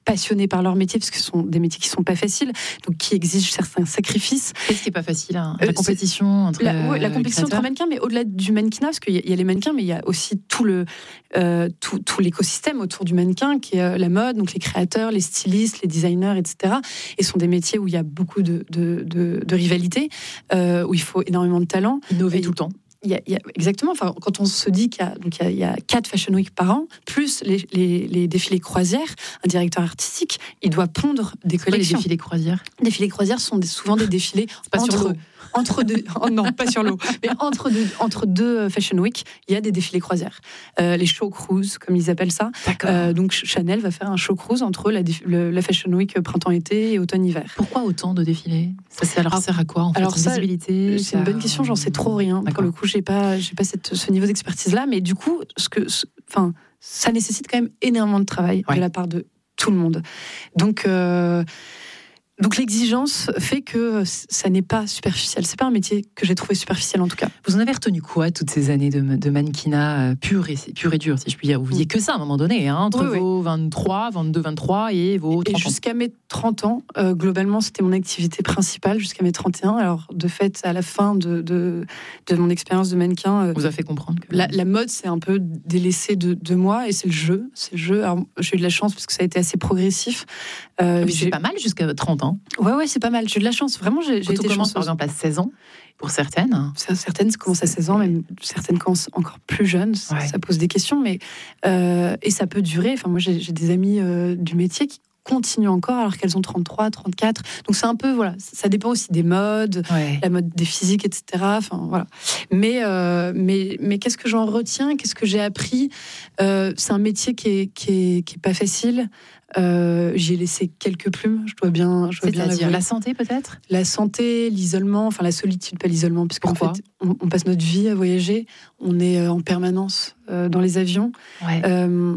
passionnés par leur métier, parce que ce sont des métiers qui ne sont pas faciles, donc qui exigent certains sacrifices. Qu'est-ce qui n'est pas facile hein La euh, compétition entre la, ouais, la compétition créateurs. entre mannequins, mais au-delà du mannequinat, parce qu'il y, y a les mannequins, mais il y a aussi tout, le, euh, tout, tout l'écosystème autour du mannequin, qui est euh, la mode, donc les créateurs, les stylistes, les designers, et cetera. Et ce sont des métiers où il y a beaucoup de, de, de, de rivalité, euh, où il faut énormément de talent. Innover Et, tout le temps. Il y a, il y a, exactement. Enfin, quand on se dit qu'il y a, donc il y a, il y a quatre Fashion Week par an, plus les, les, les défilés croisières, un directeur artistique, il doit pondre des C'est quoi collections. les défilés croisières Les défilés croisières sont des, souvent des défilés pas entre, sur l'eau. entre deux. Oh non, pas sur l'eau. Mais entre deux, entre deux Fashion Week, il y a des défilés croisières. Euh, les show cruise, comme ils appellent ça. Euh, donc Chanel va faire un show cruise entre la, le, la Fashion Week printemps-été et automne-hiver. Pourquoi autant de défilés Ça, ça leur sert à quoi en fait Alors une ça, visibilité c'est une bonne question. J'en sais trop rien. Pour le coup, j'ai pas, j'ai pas cette, ce niveau d'expertise-là. Mais du coup, ce que, enfin, ça nécessite quand même énormément de travail ouais. de la part de tout le monde. Donc. Euh, Donc l'exigence fait que ça n'est pas superficiel. C'est pas un métier que j'ai trouvé superficiel en tout cas. Vous en avez retenu quoi toutes ces années de, de mannequinat pur et, pur et dur, si je puis dire? Vous faisiez que ça à un moment donné, hein, entre oui, vos oui. vingt-trois, vingt-deux, vingt-trois et vos trente et jusqu'à mes trente ans, euh, globalement, c'était mon activité principale jusqu'à mes trente et un. Alors de fait, à la fin de, de, de mon expérience de mannequin... Euh, vous a fait comprendre que... La, la mode, c'est un peu délaissé de, de moi et c'est le jeu. C'est le jeu. Alors, j'ai eu de la chance parce que ça a été assez progressif. Euh, Mais c'est pas mal jusqu'à trente ans. Ouais, ouais, c'est pas mal. J'ai eu de la chance. Vraiment, j'ai, j'ai été commence chanceuse. Par exemple à seize ans, pour certaines. Certaines commencent à seize ans, même certaines commencent encore plus jeunes. Ça, ouais. ça pose des questions, mais euh, et ça peut durer. Enfin, moi, j'ai, j'ai des amies euh, du métier qui continuent encore alors qu'elles ont trente-trois, trente-quatre. Donc c'est un peu, voilà, ça dépend aussi des modes, ouais. la mode des physiques, et cetera. Enfin, voilà. Mais, euh, mais, mais qu'est-ce que j'en retiens? Qu'est-ce que j'ai appris? euh, C'est un métier qui est, qui est, qui est pas facile. Euh, j'y ai laissé quelques plumes, je dois bien, je dois bien l'avouer. La santé peut-être? La santé, l'isolement, enfin la solitude, pas l'isolement, parce qu'en fait, on, on passe notre vie à voyager, on est en permanence euh, dans les avions, ouais. euh,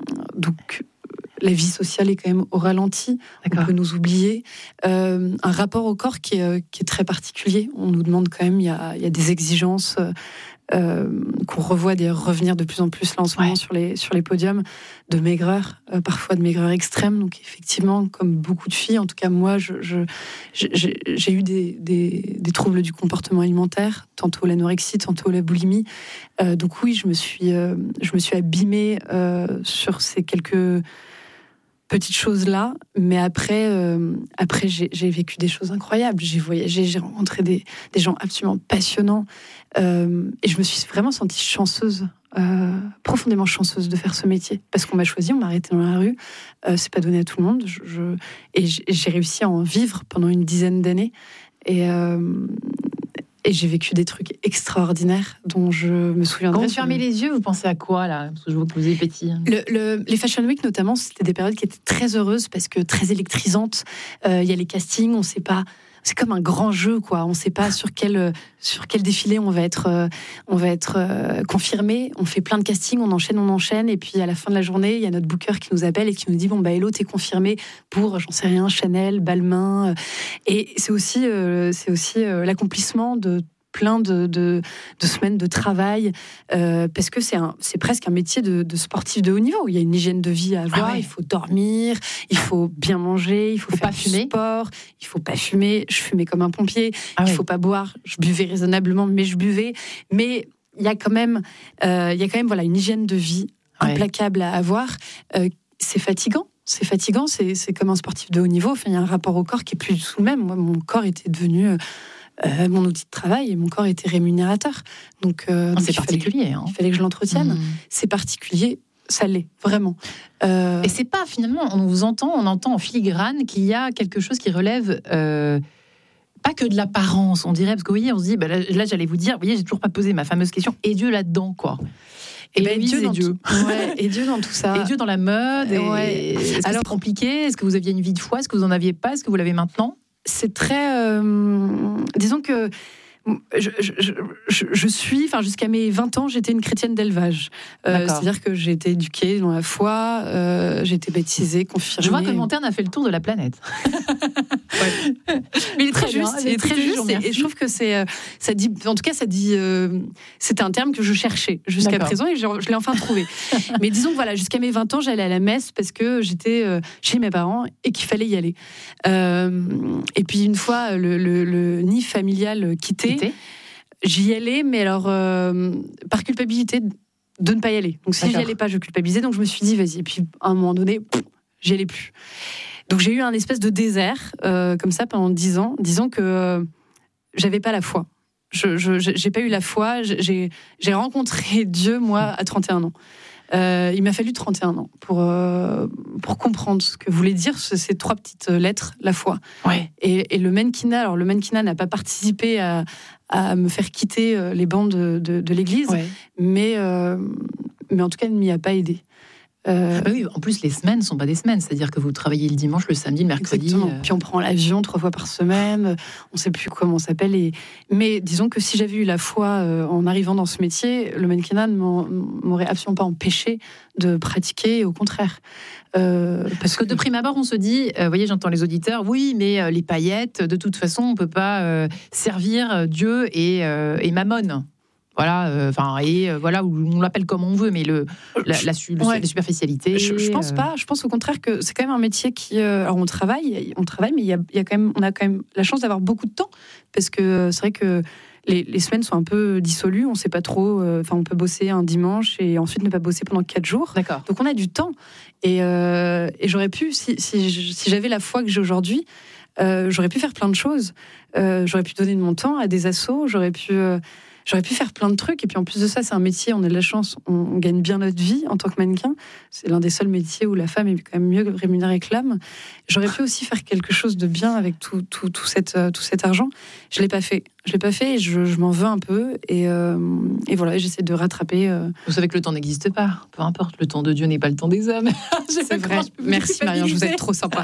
donc la vie sociale est quand même au ralenti, D'accord. on peut nous oublier. Euh, un rapport au corps qui est, qui est très particulier, on nous demande quand même, il y a, il y a des exigences... Euh, Euh, qu'on revoit d'ailleurs revenir de plus en plus là en ce moment ouais. sur, les, sur les podiums, de maigreur, euh, parfois de maigreur extrême. Donc effectivement, comme beaucoup de filles, en tout cas moi, je, je, j'ai, j'ai eu des, des, des troubles du comportement alimentaire, tantôt l'anorexie, tantôt la boulimie. Euh, donc oui, je me suis, euh, je me suis abîmée euh, sur ces quelques... petites choses-là, mais après, euh, après j'ai, j'ai vécu des choses incroyables. J'ai voyagé, j'ai rencontré des, des gens absolument passionnants, euh, et je me suis vraiment sentie chanceuse, euh, profondément chanceuse de faire ce métier, parce qu'on m'a choisi, on m'a arrêtée dans la rue, euh, c'est pas donné à tout le monde, je, je, et j'ai réussi à en vivre pendant une dizaine d'années, et... Euh, Et j'ai vécu des trucs extraordinaires dont je me souviendrai. Quand vous fermez les yeux, vous pensez à quoi là? Parce que je vois que vous avez pétille. Le, le, les Fashion Week notamment, c'était des périodes qui étaient très heureuses parce que très électrisantes. Il euh, y a les castings, on ne sait pas. C'est comme un grand jeu, quoi. On ne sait pas sur quel, sur quel défilé on va être, euh, on va être euh, confirmé. On fait plein de castings, on enchaîne, on enchaîne. Et puis à la fin de la journée, il y a notre booker qui nous appelle et qui nous dit bon, bah, hello, t'es confirmé pour, j'en sais rien, Chanel, Balmain. Et c'est aussi, euh, c'est aussi euh, l'accomplissement de plein de, de, de semaines de travail, euh, parce que c'est, un, c'est presque un métier de, de sportif de haut niveau. Il y a une hygiène de vie à avoir, ah ouais. il faut dormir, il faut bien manger, il faut, faut faire pas du fumer. sport, il faut pas fumer. Je fumais comme un pompier, ah il ouais. faut pas boire. Je buvais raisonnablement, mais je buvais. Mais il y a quand même, euh, il y a quand même voilà, une hygiène de vie ouais. implacable à avoir. Euh, c'est fatigant. C'est fatigant, c'est, c'est comme un sportif de haut niveau. Enfin, il y a un rapport au corps qui est plus du tout le même. Moi, mon corps était devenu... Euh, Euh, mon outil de travail et mon corps était rémunérateur. Donc, euh, oh, donc c'est il particulier. Fallait, hein. Il fallait que je l'entretienne. Mmh. C'est particulier, ça l'est, vraiment. Euh... Et c'est pas, finalement, on vous entend, on entend en filigrane qu'il y a quelque chose qui relève... Euh... pas que de l'apparence, on dirait, parce que vous voyez, on se dit, bah là, là j'allais vous dire, vous voyez, j'ai toujours pas posé ma fameuse question, et Dieu là-dedans, quoi. Et, et ben Dieu, et dans Dieu. Tout, ouais, et Dieu dans tout ça. Et Dieu dans la mode. Et ouais. Est-ce que Alors, c'est compliqué? Est-ce que vous aviez une vie de foi? Est-ce que vous en aviez pas? Est-ce que vous l'avez maintenant? C'est très... Euh, disons que je, je, je, je suis, enfin jusqu'à mes vingt ans, j'étais une chrétienne d'élevage. Euh, c'est-à-dire que j'ai été éduquée dans la foi, euh, j'ai été baptisée, confirmée. Je vois que le Monterne a fait le tour de la planète. Ouais. Mais il est très, très juste, bien, il est très juste, et, et je trouve que c'est, ça dit, en tout cas, ça dit, euh, c'était un terme que je cherchais jusqu'à D'accord. présent et je, je l'ai enfin trouvé. Mais disons que voilà, jusqu'à mes vingt ans, j'allais à la messe parce que j'étais euh, chez mes parents et qu'il fallait y aller. Euh, et puis une fois le, le, le nid familial quitté, quitté, j'y allais, mais alors euh, par culpabilité de ne pas y aller. Donc si D'accord. j'y allais pas, je culpabilisais. Donc je me suis dit vas-y. Et puis à un moment donné, pff, j'y allais plus. Donc j'ai eu un espèce de désert euh, comme ça pendant dix ans. Disons que euh, j'avais pas la foi. Je, je, j'ai pas eu la foi. J'ai, j'ai rencontré Dieu moi à trente et un ans. Euh, il m'a fallu trente et un ans pour, euh, pour comprendre ce que voulait dire ces trois petites lettres, la foi. Ouais. Et, et le Menkina, alors le Menkina n'a pas participé à, à me faire quitter les bancs de, de, de l'église, ouais. mais, euh, mais en tout cas, il ne m'y a pas aidé. Euh... Ah oui, en plus, les semaines ne sont pas des semaines, c'est-à-dire que vous travaillez le dimanche, le samedi, le mercredi. Euh... Puis on prend l'avion trois fois par semaine, on ne sait plus comment ça s'appelle. Et... Mais disons que si j'avais eu la foi euh, en arrivant dans ce métier, le mannequinat ne m'aurait absolument pas empêché de pratiquer, au contraire. Euh, parce que de prime abord, on se dit, vous euh, voyez, j'entends les auditeurs, oui, mais euh, les paillettes, de toute façon, on ne peut pas euh, servir Dieu et, euh, et Mammon. Voilà, enfin, euh, et euh, voilà, on l'appelle comme on veut, mais le, la, la, la, ouais. la superficialité. Je, je pense euh... pas. Je pense au contraire que c'est quand même un métier qui, euh, alors on travaille, on travaille, mais il y a, il y a quand même, on a quand même la chance d'avoir beaucoup de temps, parce que c'est vrai que les, les semaines sont un peu dissolues. On sait pas trop. Enfin, euh, on peut bosser un dimanche et ensuite ne pas bosser pendant quatre jours. D'accord. Donc on a du temps. Et, euh, et j'aurais pu, si, si, si j'avais la foi que j'ai aujourd'hui, euh, j'aurais pu faire plein de choses. Euh, j'aurais pu donner de mon temps à des assos. J'aurais pu euh, J'aurais pu faire plein de trucs. Et puis en plus de ça, c'est un métier, on a de la chance, on, on gagne bien notre vie en tant que mannequin. C'est l'un des seuls métiers où la femme est quand même mieux rémunérée que l'homme. J'aurais pu aussi faire quelque chose de bien avec tout, tout, tout, cette, tout cet argent. Je ne l'ai pas fait. Je ne l'ai pas fait et je, je m'en veux un peu. Et, euh, et voilà, j'essaie de rattraper. Euh... Vous savez que le temps n'existe pas. Peu importe, le temps de Dieu n'est pas le temps des hommes. C'est vrai. Merci Marion, je vous êtes trop sympa.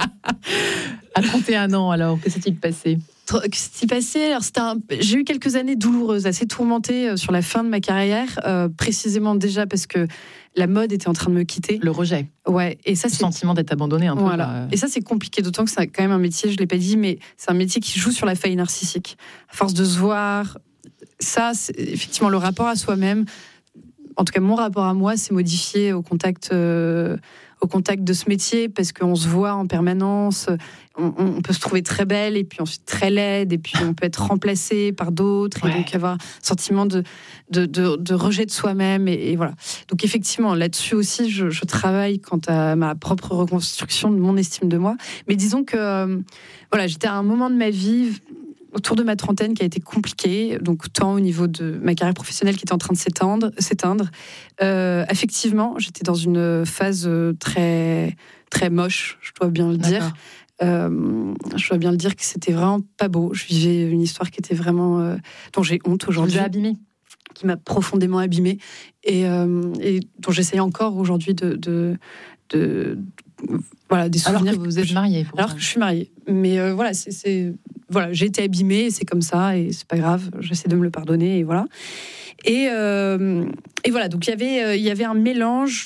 À trente et un ans, alors, que s'est-il passé ? Que s'est-il passé ? Alors, c'était un... J'ai eu quelques années douloureuses, assez tourmentées sur la fin de ma carrière, euh, précisément déjà parce que la mode était en train de me quitter. Le rejet. Ouais, et ça, le c'est... sentiment d'être abandonné un peu. Voilà. Par... Et ça, c'est compliqué, d'autant que c'est quand même un métier, je l'ai pas dit, mais c'est un métier qui joue sur la faille narcissique. À force de se voir, ça, c'est effectivement le rapport à soi-même. En tout cas, mon rapport à moi s'est modifié au contact, euh, au contact de ce métier, parce qu'on se voit en permanence, on, on peut se trouver très belle, et puis ensuite très laide, et puis on peut être remplacé par d'autres, ouais. Et donc avoir un sentiment de, de, de, de rejet de soi-même, et, et voilà. Donc effectivement, là-dessus aussi, je, je travaille quant à ma propre reconstruction de mon estime de moi. Mais disons que euh, voilà, j'étais à un moment de ma vie... autour de ma trentaine qui a été compliquée, donc tant au niveau de ma carrière professionnelle qui était en train de s'éteindre, s'éteindre. Euh, affectivement, j'étais dans une phase très, très moche, je dois bien le dire. Euh, je dois bien le dire que c'était vraiment pas beau. Je vivais une histoire qui était vraiment... Euh, dont j'ai honte aujourd'hui. Qui vous a abîmée ? Qui m'a profondément abîmée et, euh, et dont j'essaye encore aujourd'hui de... de, de, de voilà, des souvenirs. Alors que vous êtes mariée. Alors que je suis mariée. Mais euh, voilà, c'est... c'est Voilà, j'ai été abîmée, c'est comme ça, et c'est pas grave, j'essaie de me le pardonner, et voilà. Et, euh, et voilà, donc il y avait, euh, il y avait un mélange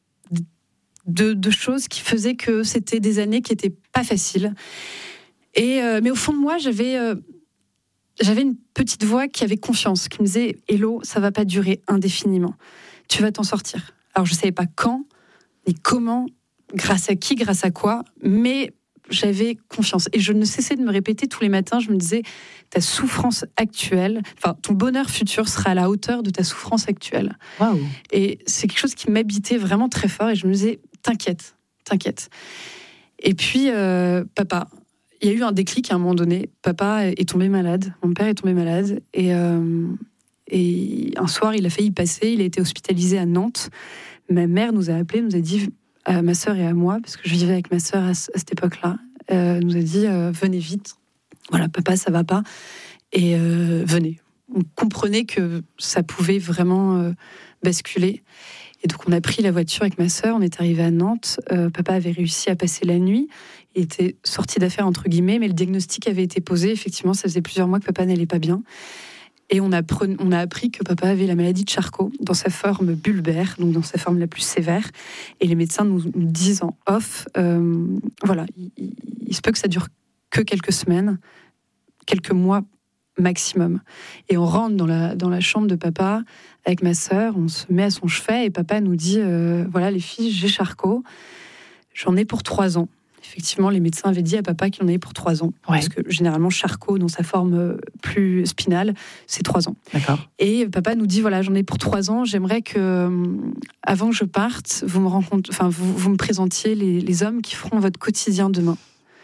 de, de choses qui faisaient que c'était des années qui étaient pas faciles. Et, euh, mais au fond de moi, j'avais, euh, j'avais une petite voix qui avait confiance, qui me disait « Hello, ça va pas durer indéfiniment, tu vas t'en sortir ». Alors je savais pas quand, ni comment, grâce à qui, grâce à quoi, mais... j'avais confiance. Et je ne cessais de me répéter tous les matins, je me disais, ta souffrance actuelle, enfin, ton bonheur futur sera à la hauteur de ta souffrance actuelle. Wow. Et c'est quelque chose qui m'habitait vraiment très fort, et je me disais, t'inquiète, t'inquiète. Et puis, euh, papa, il y a eu un déclic à un moment donné. Papa est tombé malade, mon père est tombé malade, et, euh, et un soir, il a failli passer, il a été hospitalisé à Nantes. Ma mère nous a appelés, nous a dit... à ma sœur et à moi, parce que je vivais avec ma sœur à, à cette époque-là, euh, nous a dit euh, venez vite, voilà, papa, ça va pas, et euh, venez. On comprenait que ça pouvait vraiment euh, basculer. Et donc on a pris la voiture avec ma sœur, on est arrivé à Nantes, euh, papa avait réussi à passer la nuit, Il était sorti d'affaire, entre guillemets, mais le diagnostic avait été posé. Effectivement, ça faisait plusieurs mois que papa n'allait pas bien. Et on a, pre... on a appris que papa avait la maladie de Charcot dans sa forme bulbaire, donc dans sa forme la plus sévère. Et les médecins nous, nous disent en off, euh, voilà, il, il, il se peut que ça dure que quelques semaines, quelques mois maximum. Et on rentre dans la, dans la chambre de papa avec ma sœur, on se met à son chevet et papa nous dit, euh, voilà les filles, j'ai Charcot, j'en ai pour trois ans. Effectivement, les médecins avaient dit à papa qu'il en avait pour trois ans. Ouais. Parce que généralement, Charcot, dans sa forme plus spinale, c'est trois ans. D'accord. Et papa nous dit, voilà, j'en ai pour trois ans. J'aimerais que, avant que je parte, vous me, rencontre... enfin, vous, vous me présentiez les, les hommes qui feront votre quotidien demain.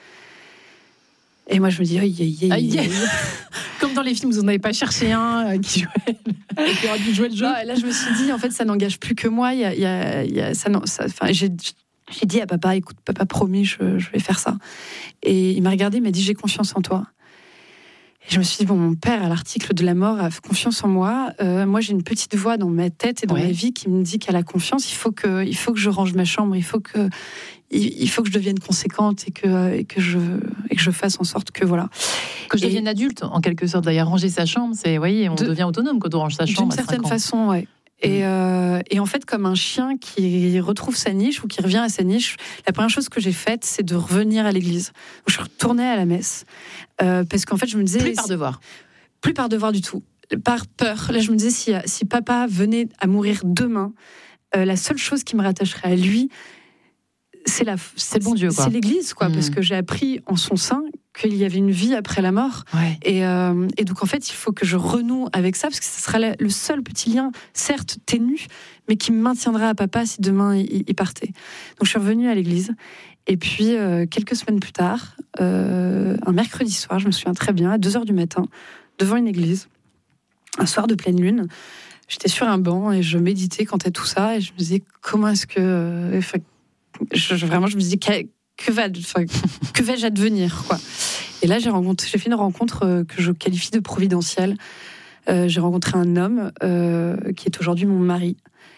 Et moi, je me dis, aïe, aïe, aïe, aïe. Comme dans les films, vous n'en avez pas cherché un euh, qui, jouait, qui aurait dû jouer le jeu. Non, là, je me suis dit, en fait, ça n'engage plus que moi. Il y a, il y a, il y a, ça, non, ça, enfin, j'ai... J'ai dit à papa, écoute, papa, promis, je, je vais faire ça. Et il m'a regardé, il m'a dit, j'ai confiance en toi. Et je me suis dit, bon, mon père, à l'article de la mort, a confiance en moi. Euh, moi, j'ai une petite voix dans ma tête et dans ouais. ma vie qui me dit qu'elle a confiance. Il faut que, il faut que je range ma chambre, il faut que, il, il faut que je devienne conséquente et que, et que je, et que je fasse en sorte que, voilà. Que je devienne et, adulte, en quelque sorte. D'ailleurs, ranger sa chambre, c'est, vous voyez, on de, devient autonome quand on range sa chambre. D'une certaine façon, ouais. Et, euh, et en fait, comme un chien qui retrouve sa niche ou qui revient à sa niche, la première chose que j'ai faite, c'est de revenir à l'église. Donc, je suis retournée à la messe. Euh, parce qu'en fait, je me disais... Plus par devoir. Plus par devoir du tout. Par peur. Là, je me disais, si, si papa venait à mourir demain, euh, la seule chose qui me rattacherait à lui, c'est, la, c'est, c'est bon Dieu, quoi. C'est l'église, quoi. Mmh. Parce que j'ai appris en son sein qu'il y avait une vie après la mort. Ouais. Et, euh, et donc, en fait, il faut que je renoue avec ça, parce que ce sera le seul petit lien, certes ténu, mais qui me maintiendra à papa si demain il, il partait. Donc, je suis revenue à l'église. Et puis, euh, quelques semaines plus tard, euh, un mercredi soir, je me souviens très bien, à deux heures du matin, devant une église, un soir de pleine lune, j'étais sur un banc et je méditais quant à tout ça. Et je me disais, comment est-ce que... Euh, je, je, vraiment, je me disais... Que, va, que vais-je advenir, quoi. Et là, j'ai, rencontré, j'ai fait une rencontre que je qualifie de providentielle. Euh, j'ai rencontré un homme euh, qui est aujourd'hui mon mari.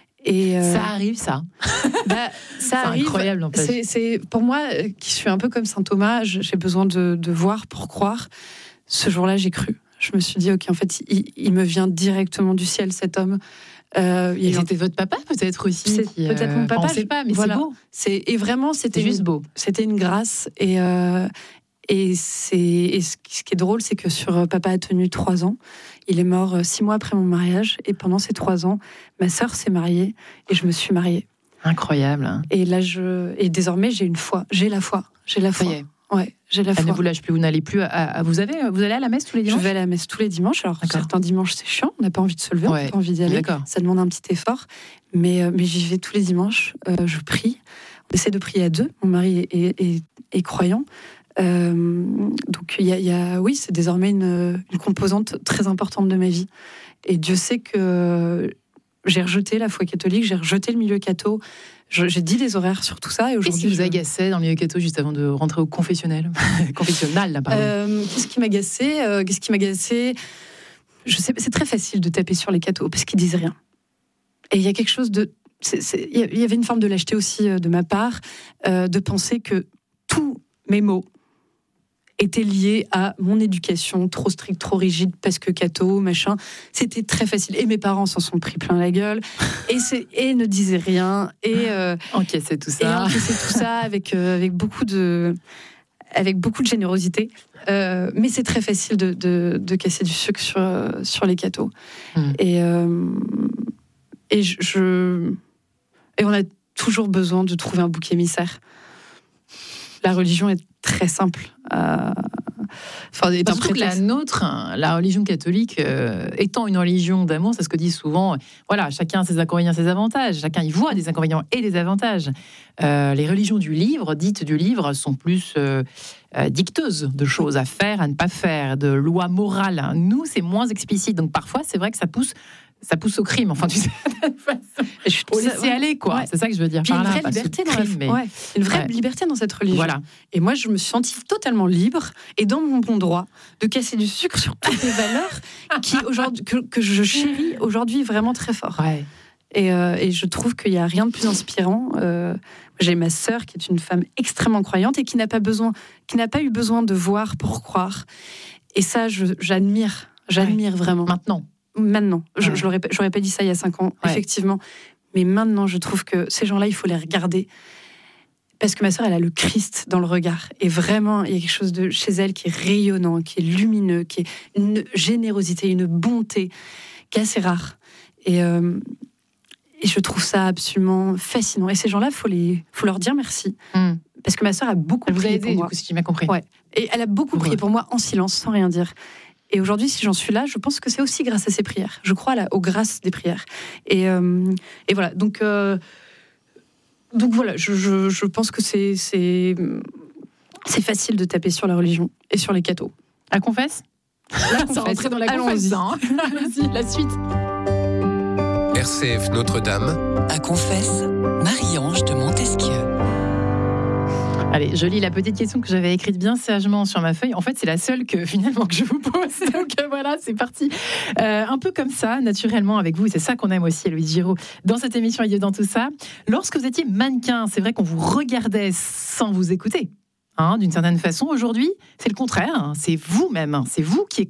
Et euh, ça arrive, ça. Bah, ça c'est arrive. Incroyable, en fait. C'est, c'est, pour moi, qui suis un peu comme saint Thomas, j'ai besoin de, de voir pour croire. Ce jour-là, j'ai cru. Je me suis dit, ok, en fait, il, il me vient directement du ciel, cet homme. Euh, et c'était votre papa peut-être aussi. C'est qui, peut-être euh, mon papa. On ne sait pas, mais voilà. C'est beau. C'est, et vraiment, c'était c'est juste une, beau. C'était une grâce. Et, euh, et, c'est, et ce qui est drôle, c'est que sur Papa a tenu trois ans. Il est mort six mois après mon mariage. Et pendant ces trois ans, ma sœur s'est mariée et je me suis mariée. Incroyable. Hein. Et là, je, et désormais, j'ai une foi. J'ai la foi. J'ai la foi. Ça y est. Ouais, j'ai la foi. Elle ne vous lâche plus, vous n'allez plus à, à, vous avez, vous allez à la messe tous les dimanches ? Je vais à la messe tous les dimanches. Alors D'accord. Certains dimanches c'est chiant, on n'a pas envie de se lever, ouais. on n'a pas envie d'y aller. D'accord. Ça demande un petit effort, mais euh, mais j'y vais tous les dimanches. Euh, je prie. On essaie de prier à deux. Mon mari est, est, est, est croyant, euh, donc il y a, y a, oui, c'est désormais une, une composante très importante de ma vie. Et Dieu sait que j'ai rejeté la foi catholique, j'ai rejeté le milieu catho. J'ai dit des horaires sur tout ça. Et aujourd'hui, qu'est-ce qui vous je... agaçait dans le milieu catho juste avant de rentrer au confessionnel Confessionnal, là, pardon. Euh, qu'est-ce qui m'agaçait euh, Qu'est-ce qui m'agaçait Je sais, c'est très facile de taper sur les cathos parce qu'ils disent rien. Et il y a quelque chose de... Il y avait une forme de lâcheté aussi euh, de ma part, euh, de penser que tous mes mots étaient liés à mon éducation trop stricte, trop rigide, parce que catho, machin. C'était très facile. Et mes parents s'en sont pris plein la gueule. Et, c'est, et ne disaient rien. Et euh, encaissaient tout ça. Et encaissaient tout ça avec, euh, avec, beaucoup de, avec beaucoup de générosité. Euh, mais c'est très facile de, de, de casser du sucre sur, sur les cathos. Mm. Et, euh, et, je, et on a toujours besoin de trouver un bouc émissaire. La religion est très simple. Euh, enfin, surtout que la nôtre, la religion catholique, euh, étant une religion d'amour, c'est ce que disent souvent. Voilà, chacun a ses inconvénients, ses avantages. Chacun y voit des inconvénients et des avantages. Euh, les religions du livre, dites du livre, sont plus euh, euh, dicteuses de choses à faire, à ne pas faire, de lois morales. Nous, c'est moins explicite. Donc parfois, c'est vrai que ça pousse. Ça pousse au crime, enfin, tu sais, il faut laisser ouais. aller, quoi. Ouais. C'est ça que je veux dire. Puis par une, là, vraie liberté dans crime, la... mais... ouais. une vraie ouais. liberté dans cette religion. Voilà. Et moi, je me suis sentie totalement libre et dans mon bon droit de casser du sucre sur toutes les valeurs qui, aujourd'hui, que, que je chéris aujourd'hui vraiment très fort. Ouais. Et, euh, et je trouve qu'il n'y a rien de plus inspirant. Euh, j'ai ma sœur qui est une femme extrêmement croyante et qui n'a pas besoin, qui n'a pas eu besoin de voir pour croire. Et ça, je, j'admire, j'admire ouais. vraiment. Maintenant. Maintenant. Ouais. Je, je l'aurais, j'aurais pas dit ça il y a cinq ans, ouais. effectivement. Mais maintenant, je trouve que ces gens-là, il faut les regarder. Parce que ma sœur, elle a le Christ dans le regard. Et vraiment, il y a quelque chose de chez elle qui est rayonnant, qui est lumineux, qui est une générosité, une bonté, qui est assez rare. Et, euh, et je trouve ça absolument fascinant. Et ces gens-là, il faut, les, faut leur dire merci. Mm. Parce que ma sœur a beaucoup elle prié vous a aidé, pour moi. Du coup, si tu m'as compris. Ouais. Et elle a beaucoup prié pour moi en silence, sans rien dire. Et aujourd'hui, si j'en suis là, je pense que c'est aussi grâce à ces prières. Je crois là, aux grâces des prières. Et, euh, et voilà, donc... Euh, Donc voilà, je, je, je pense que c'est, c'est, c'est facile de taper sur la religion et sur les cathos. La confesse ? La confesse. Rentrer dans la confesse. Hein. Allons-y, la suite. R C F Notre-Dame. À confesse, Marie-Ange de Montesquieu. Allez, je lis la petite question que j'avais écrite bien sagement sur ma feuille. En fait, c'est la seule que finalement que je vous pose. Donc euh, voilà, c'est parti. Euh, un peu comme ça, naturellement avec vous. C'est ça qu'on aime aussi, Héloïse Giraud, dans cette émission et dans tout ça. Lorsque vous étiez mannequin, c'est vrai qu'on vous regardait sans vous écouter. Hein, d'une certaine façon, aujourd'hui, c'est le contraire. C'est vous-même. C'est vous qui